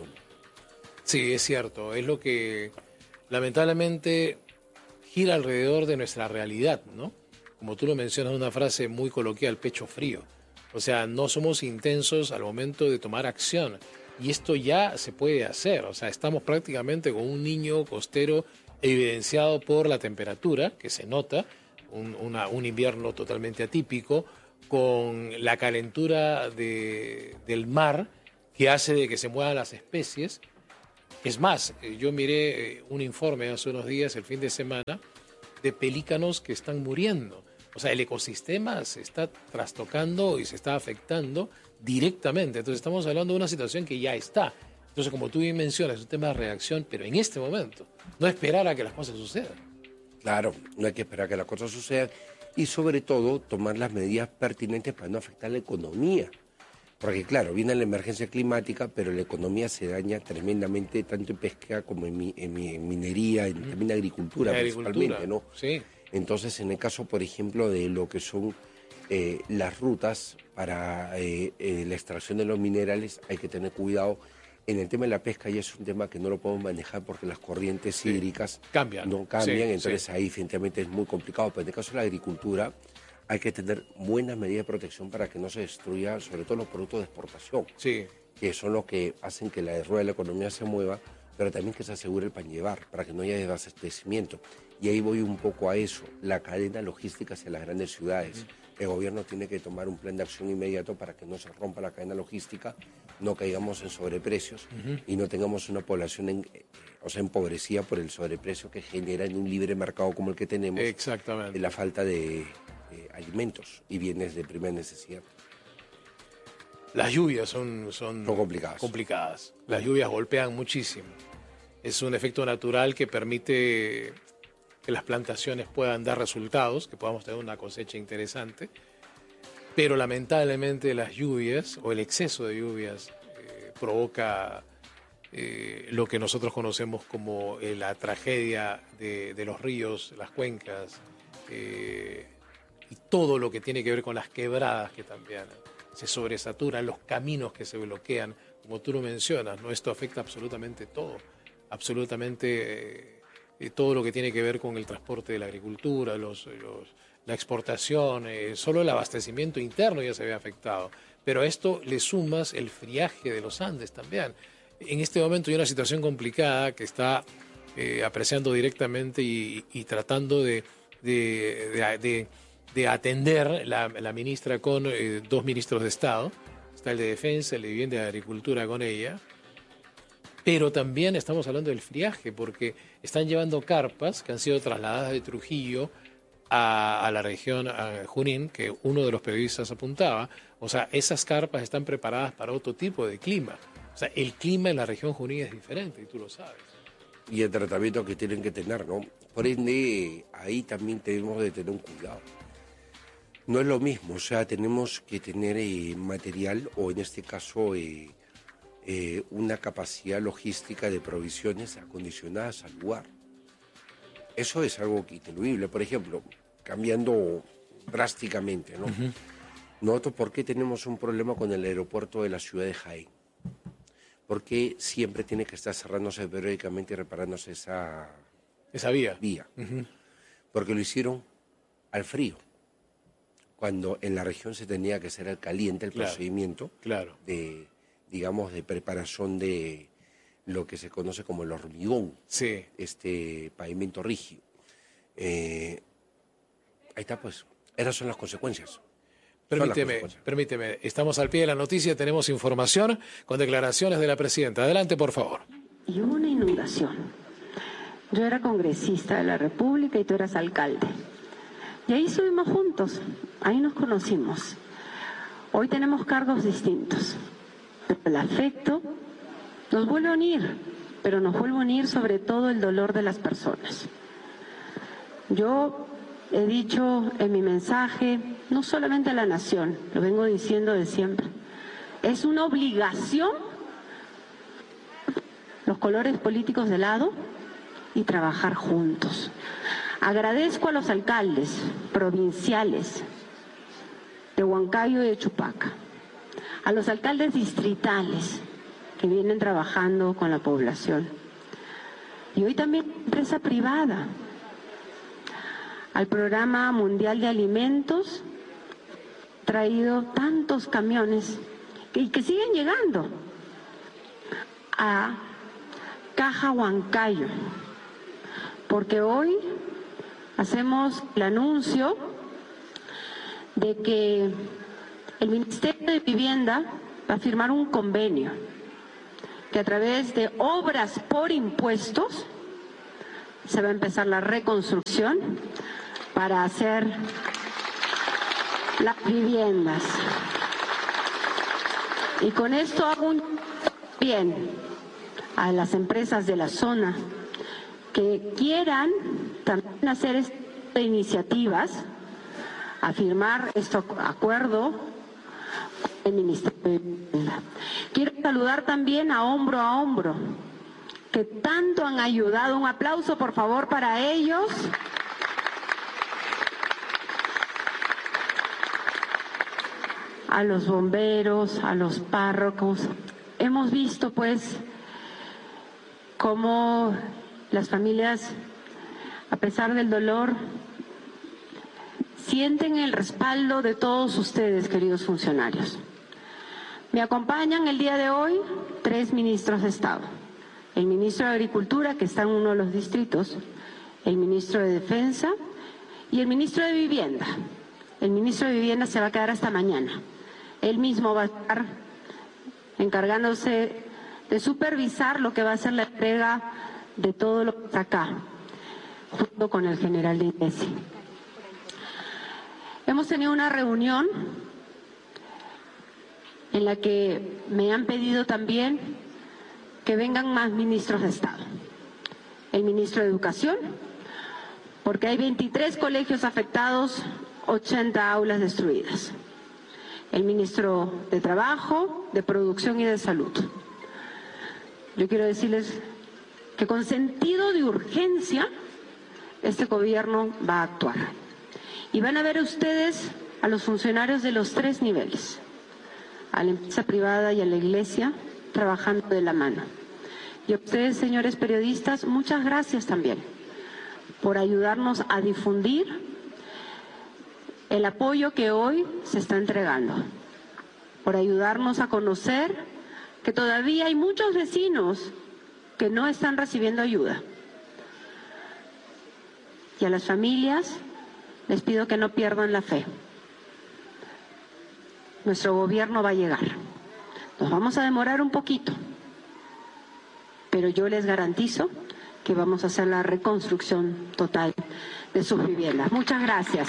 Sí, es cierto. Es lo que lamentablemente gira alrededor de nuestra realidad, ¿no? Como tú lo mencionas, una frase muy coloquial, pecho frío. O sea, no somos intensos al momento de tomar acción. y esto ya se puede hacer. O sea, estamos prácticamente con un niño costero evidenciado por la temperatura, que se nota, un, una, un invierno totalmente atípico, con la calentura de, del mar, que hace de que se muevan las especies. Es más, yo miré un informe hace unos días, el fin de semana, de pelícanos que están muriendo. O sea, el ecosistema se está trastocando y se está afectando directamente. Entonces estamos hablando de una situación que ya está. Entonces, como tú bien mencionas, es un tema de reacción, pero en este momento, no esperar a que las cosas sucedan. Claro, no hay que esperar a que las cosas sucedan y sobre todo tomar las medidas pertinentes para no afectar la economía. Porque claro, viene la emergencia climática, pero la economía se daña tremendamente, tanto en pesca como en, mi, en, mi, en minería, en, también en agricultura, La principalmente, agricultura, ¿no? Sí. Entonces, en el caso, por ejemplo, de lo que son eh, las rutas para eh, eh, la extracción de los minerales, hay que tener cuidado. En el tema de la pesca ya es un tema que no lo podemos manejar porque las corrientes sí. hídricas cambian. no cambian, Sí, entonces sí. ahí definitivamente es muy complicado. Pero en el caso de la agricultura hay que tener buenas medidas de protección para que no se destruya, sobre todo los productos de exportación, sí. que son los que hacen que la rueda de la economía se mueva, pero también que se asegure el pan llevar, para que no haya desabastecimiento. Y ahí voy un poco a eso, la cadena logística hacia las grandes ciudades. Mm. El gobierno tiene que tomar un plan de acción inmediato para que no se rompa la cadena logística, no caigamos en sobreprecios uh-huh. y no tengamos una población en, eh, o sea, empobrecida por el sobreprecio que genera en un libre mercado como el que tenemos. Exactamente. La falta de eh, alimentos y bienes de primera necesidad. Las lluvias son, son, son complicadas. complicadas. Las lluvias golpean muchísimo. Es un efecto natural que permite que las plantaciones puedan dar resultados, que podamos tener una cosecha interesante, pero lamentablemente las lluvias o el exceso de lluvias eh, provoca eh, lo que nosotros conocemos como eh, la tragedia de, de los ríos, las cuencas, eh, y todo lo que tiene que ver con las quebradas que también se sobresaturan, los caminos que se bloquean, como tú lo mencionas, ¿no? Esto afecta absolutamente todo, absolutamente... Eh, todo lo que tiene que ver con el transporte de la agricultura, los, los, la exportación, eh, solo el abastecimiento interno ya se ve afectado. Pero a esto le sumas el friaje de los Andes también. En este momento hay una situación complicada que está eh, apreciando directamente y, y tratando de, de, de, de, de atender la, la ministra con eh, dos ministros de Estado. Está el de Defensa, el de Vivienda y de Agricultura con ella. Pero también estamos hablando del friaje, porque están llevando carpas que han sido trasladadas de Trujillo a, a la región a Junín, que uno de los periodistas apuntaba. O sea, esas carpas están preparadas para otro tipo de clima. O sea, el clima en la región Junín es diferente, y tú lo sabes. Y el tratamiento que tienen que tener, ¿no? Por ende, ahí también tenemos de tener un cuidado. No es lo mismo, o sea, tenemos que tener eh, material, o en este caso... Eh, Eh, una capacidad logística de provisiones acondicionadas al lugar. Eso es algo ineludible. Por ejemplo, cambiando drásticamente, ¿no? Uh-huh. Nosotros, ¿por qué tenemos un problema con el aeropuerto de la ciudad de Jaén? ¿Por qué siempre tiene que estar cerrándose periódicamente y reparándose esa, esa vía? vía? Uh-huh. Porque lo hicieron al frío, cuando en la región se tenía que hacer al caliente el claro, procedimiento claro. de... digamos, de preparación de lo que se conoce como el hormigón, sí. este pavimento rígido. Eh, ahí está, pues, esas son las consecuencias. Permíteme, permíteme, estamos al pie de la noticia, tenemos información con declaraciones de la presidenta. Adelante, por favor. Y hubo una inundación. Yo era congresista de la República y tú eras alcalde. Y ahí estuvimos juntos, ahí nos conocimos. Hoy tenemos cargos distintos. El afecto nos vuelve a unir, pero nos vuelve a unir sobre todo el dolor de las personas. Yo he dicho en mi mensaje, no solamente a la nación, lo vengo diciendo de siempre, es una obligación los colores políticos de lado y trabajar juntos. Agradezco a los alcaldes provinciales de Huancayo y de Chupaca, a los alcaldes distritales que vienen trabajando con la población. Y hoy también empresa privada, al Programa Mundial de Alimentos, traído tantos camiones y que siguen llegando. a Caja Huancayo, porque hoy hacemos el anuncio de que el Ministerio de Vivienda va a firmar un convenio que a través de obras por impuestos se va a empezar la reconstrucción para hacer las viviendas. Y con esto hago un bien a las empresas de la zona que quieran también hacer estas iniciativas, a firmar este acuerdo con el Ministerio de Vivienda. Quiero saludar también a Hombro a Hombro, que tanto han ayudado. Un aplauso, por favor, para ellos. A los bomberos, a los párrocos. Hemos visto, pues, cómo las familias, a pesar del dolor, sienten el respaldo de todos ustedes, queridos funcionarios. Me acompañan el día de hoy tres ministros de Estado. El ministro de Agricultura, que está en uno de los distritos, el ministro de Defensa y el ministro de Vivienda. El ministro de Vivienda se va a quedar hasta mañana. Él mismo va a estar encargándose de supervisar lo que va a ser la entrega de todo lo que está acá, junto con el general de INESI. Hemos tenido una reunión en la que me han pedido también que vengan más ministros de Estado. El ministro de Educación, porque hay veintitrés colegios afectados, ochenta aulas destruidas. El ministro de Trabajo, de Producción y de Salud. Yo quiero decirles que con sentido de urgencia este gobierno va a actuar. Y van a ver ustedes a los funcionarios de los tres niveles, a la empresa privada y a la iglesia, trabajando de la mano. Y a ustedes, señores periodistas, muchas gracias también por ayudarnos a difundir el apoyo que hoy se está entregando, por ayudarnos a conocer que todavía hay muchos vecinos que no están recibiendo ayuda. Y a las familias les pido que no pierdan la fe. Nuestro gobierno va a llegar. Nos vamos a demorar un poquito, pero yo les garantizo que vamos a hacer la reconstrucción total de sus viviendas. Muchas gracias.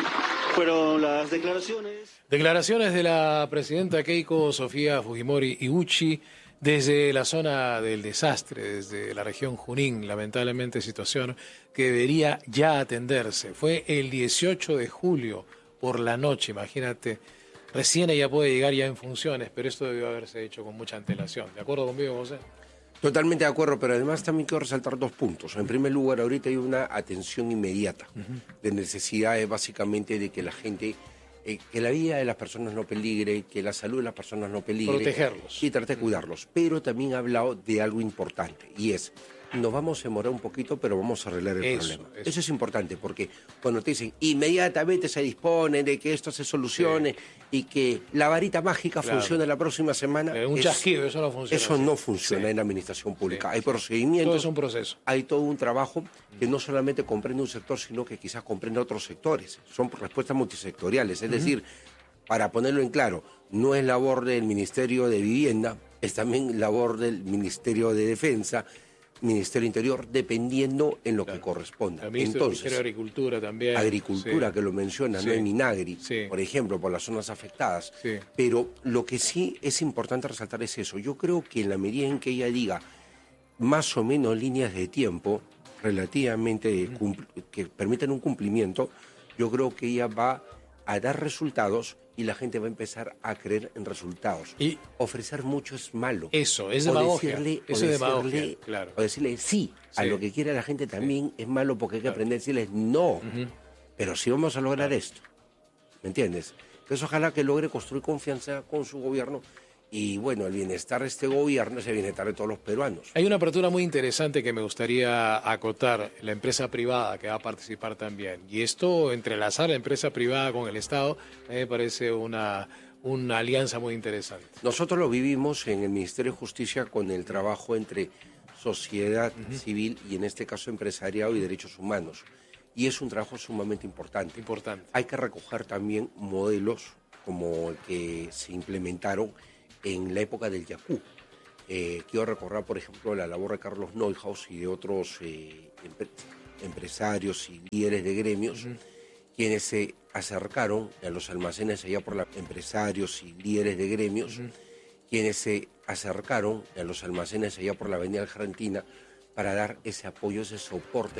Fueron las declaraciones. Declaraciones de la presidenta Keiko Sofía Fujimori Iguchi desde la zona del desastre, desde la región Junín, lamentablemente situación que debería ya atenderse. Fue el dieciocho de julio por la noche, imagínate, recién ella puede llegar ya en funciones, pero esto debió haberse hecho con mucha antelación. ¿De acuerdo conmigo, José? Totalmente de acuerdo, pero además también quiero resaltar dos puntos. En primer lugar, ahorita hay una atención inmediata uh-huh. de necesidades básicamente de que la gente, eh, que la vida de las personas no peligre, que la salud de las personas no peligre. Protegerlos. Y tratar de cuidarlos. Pero también ha hablado de algo importante y es, nos vamos a demorar un poquito, pero vamos a arreglar el eso, problema. Eso. eso es importante porque cuando te dicen inmediatamente se dispone de que esto se solucione sí. y que la varita mágica claro. funcione la próxima semana. Eh, un es, chasquido, eso no funciona. Eso así. no funciona sí. en la administración pública. Sí. Hay procedimientos. Todo es un proceso. Hay todo un trabajo que no solamente comprende un sector, sino que quizás comprende otros sectores. Son respuestas multisectoriales. Es uh-huh. decir, para ponerlo en claro, no es labor del Ministerio de Vivienda, es también labor del Ministerio de Defensa, Ministerio Interior, dependiendo en lo claro. que corresponda. El Ministerio, Entonces, Ministerio de Agricultura también. Agricultura, sí. que lo menciona, sí. no en Minagri, sí. por ejemplo, por las zonas afectadas. Sí. Pero lo que sí es importante resaltar es eso. Yo creo que en la medida en que ella diga más o menos líneas de tiempo relativamente uh-huh. que permitan un cumplimiento, yo creo que ella va a dar resultados y la gente va a empezar a creer en resultados. Y ofrecer mucho es malo. Eso, es o demagogia. Decirle, Eso o es decirle, demagogia, claro. O decirle sí, sí a lo que quiere la gente también sí. es malo porque hay que claro. aprender a decirles no. Uh-huh. Pero sí vamos a lograr claro. esto. ¿Me entiendes? Entonces ojalá que logre construir confianza con su gobierno y bueno, el bienestar de este gobierno es el bienestar de todos los peruanos. Hay una apertura muy interesante que me gustaría acotar, la empresa privada que va a participar también. Y esto, entrelazar la empresa privada con el Estado, a mí me parece una, una alianza muy interesante. Nosotros lo vivimos en el Ministerio de Justicia con el trabajo entre sociedad uh-huh. civil y en este caso empresariado y derechos humanos. Y es un trabajo sumamente importante. Importante. Hay que recoger también modelos como el que se implementaron en la época del Yacú. Eh, quiero recordar, por ejemplo, la labor de Carlos Neuhaus y de otros eh, empre- empresarios y líderes de gremios, uh-huh. quienes se acercaron a los almacenes allá por la... empresarios y líderes de gremios, uh-huh. quienes se acercaron a los almacenes allá por la Avenida Argentina para dar ese apoyo, ese soporte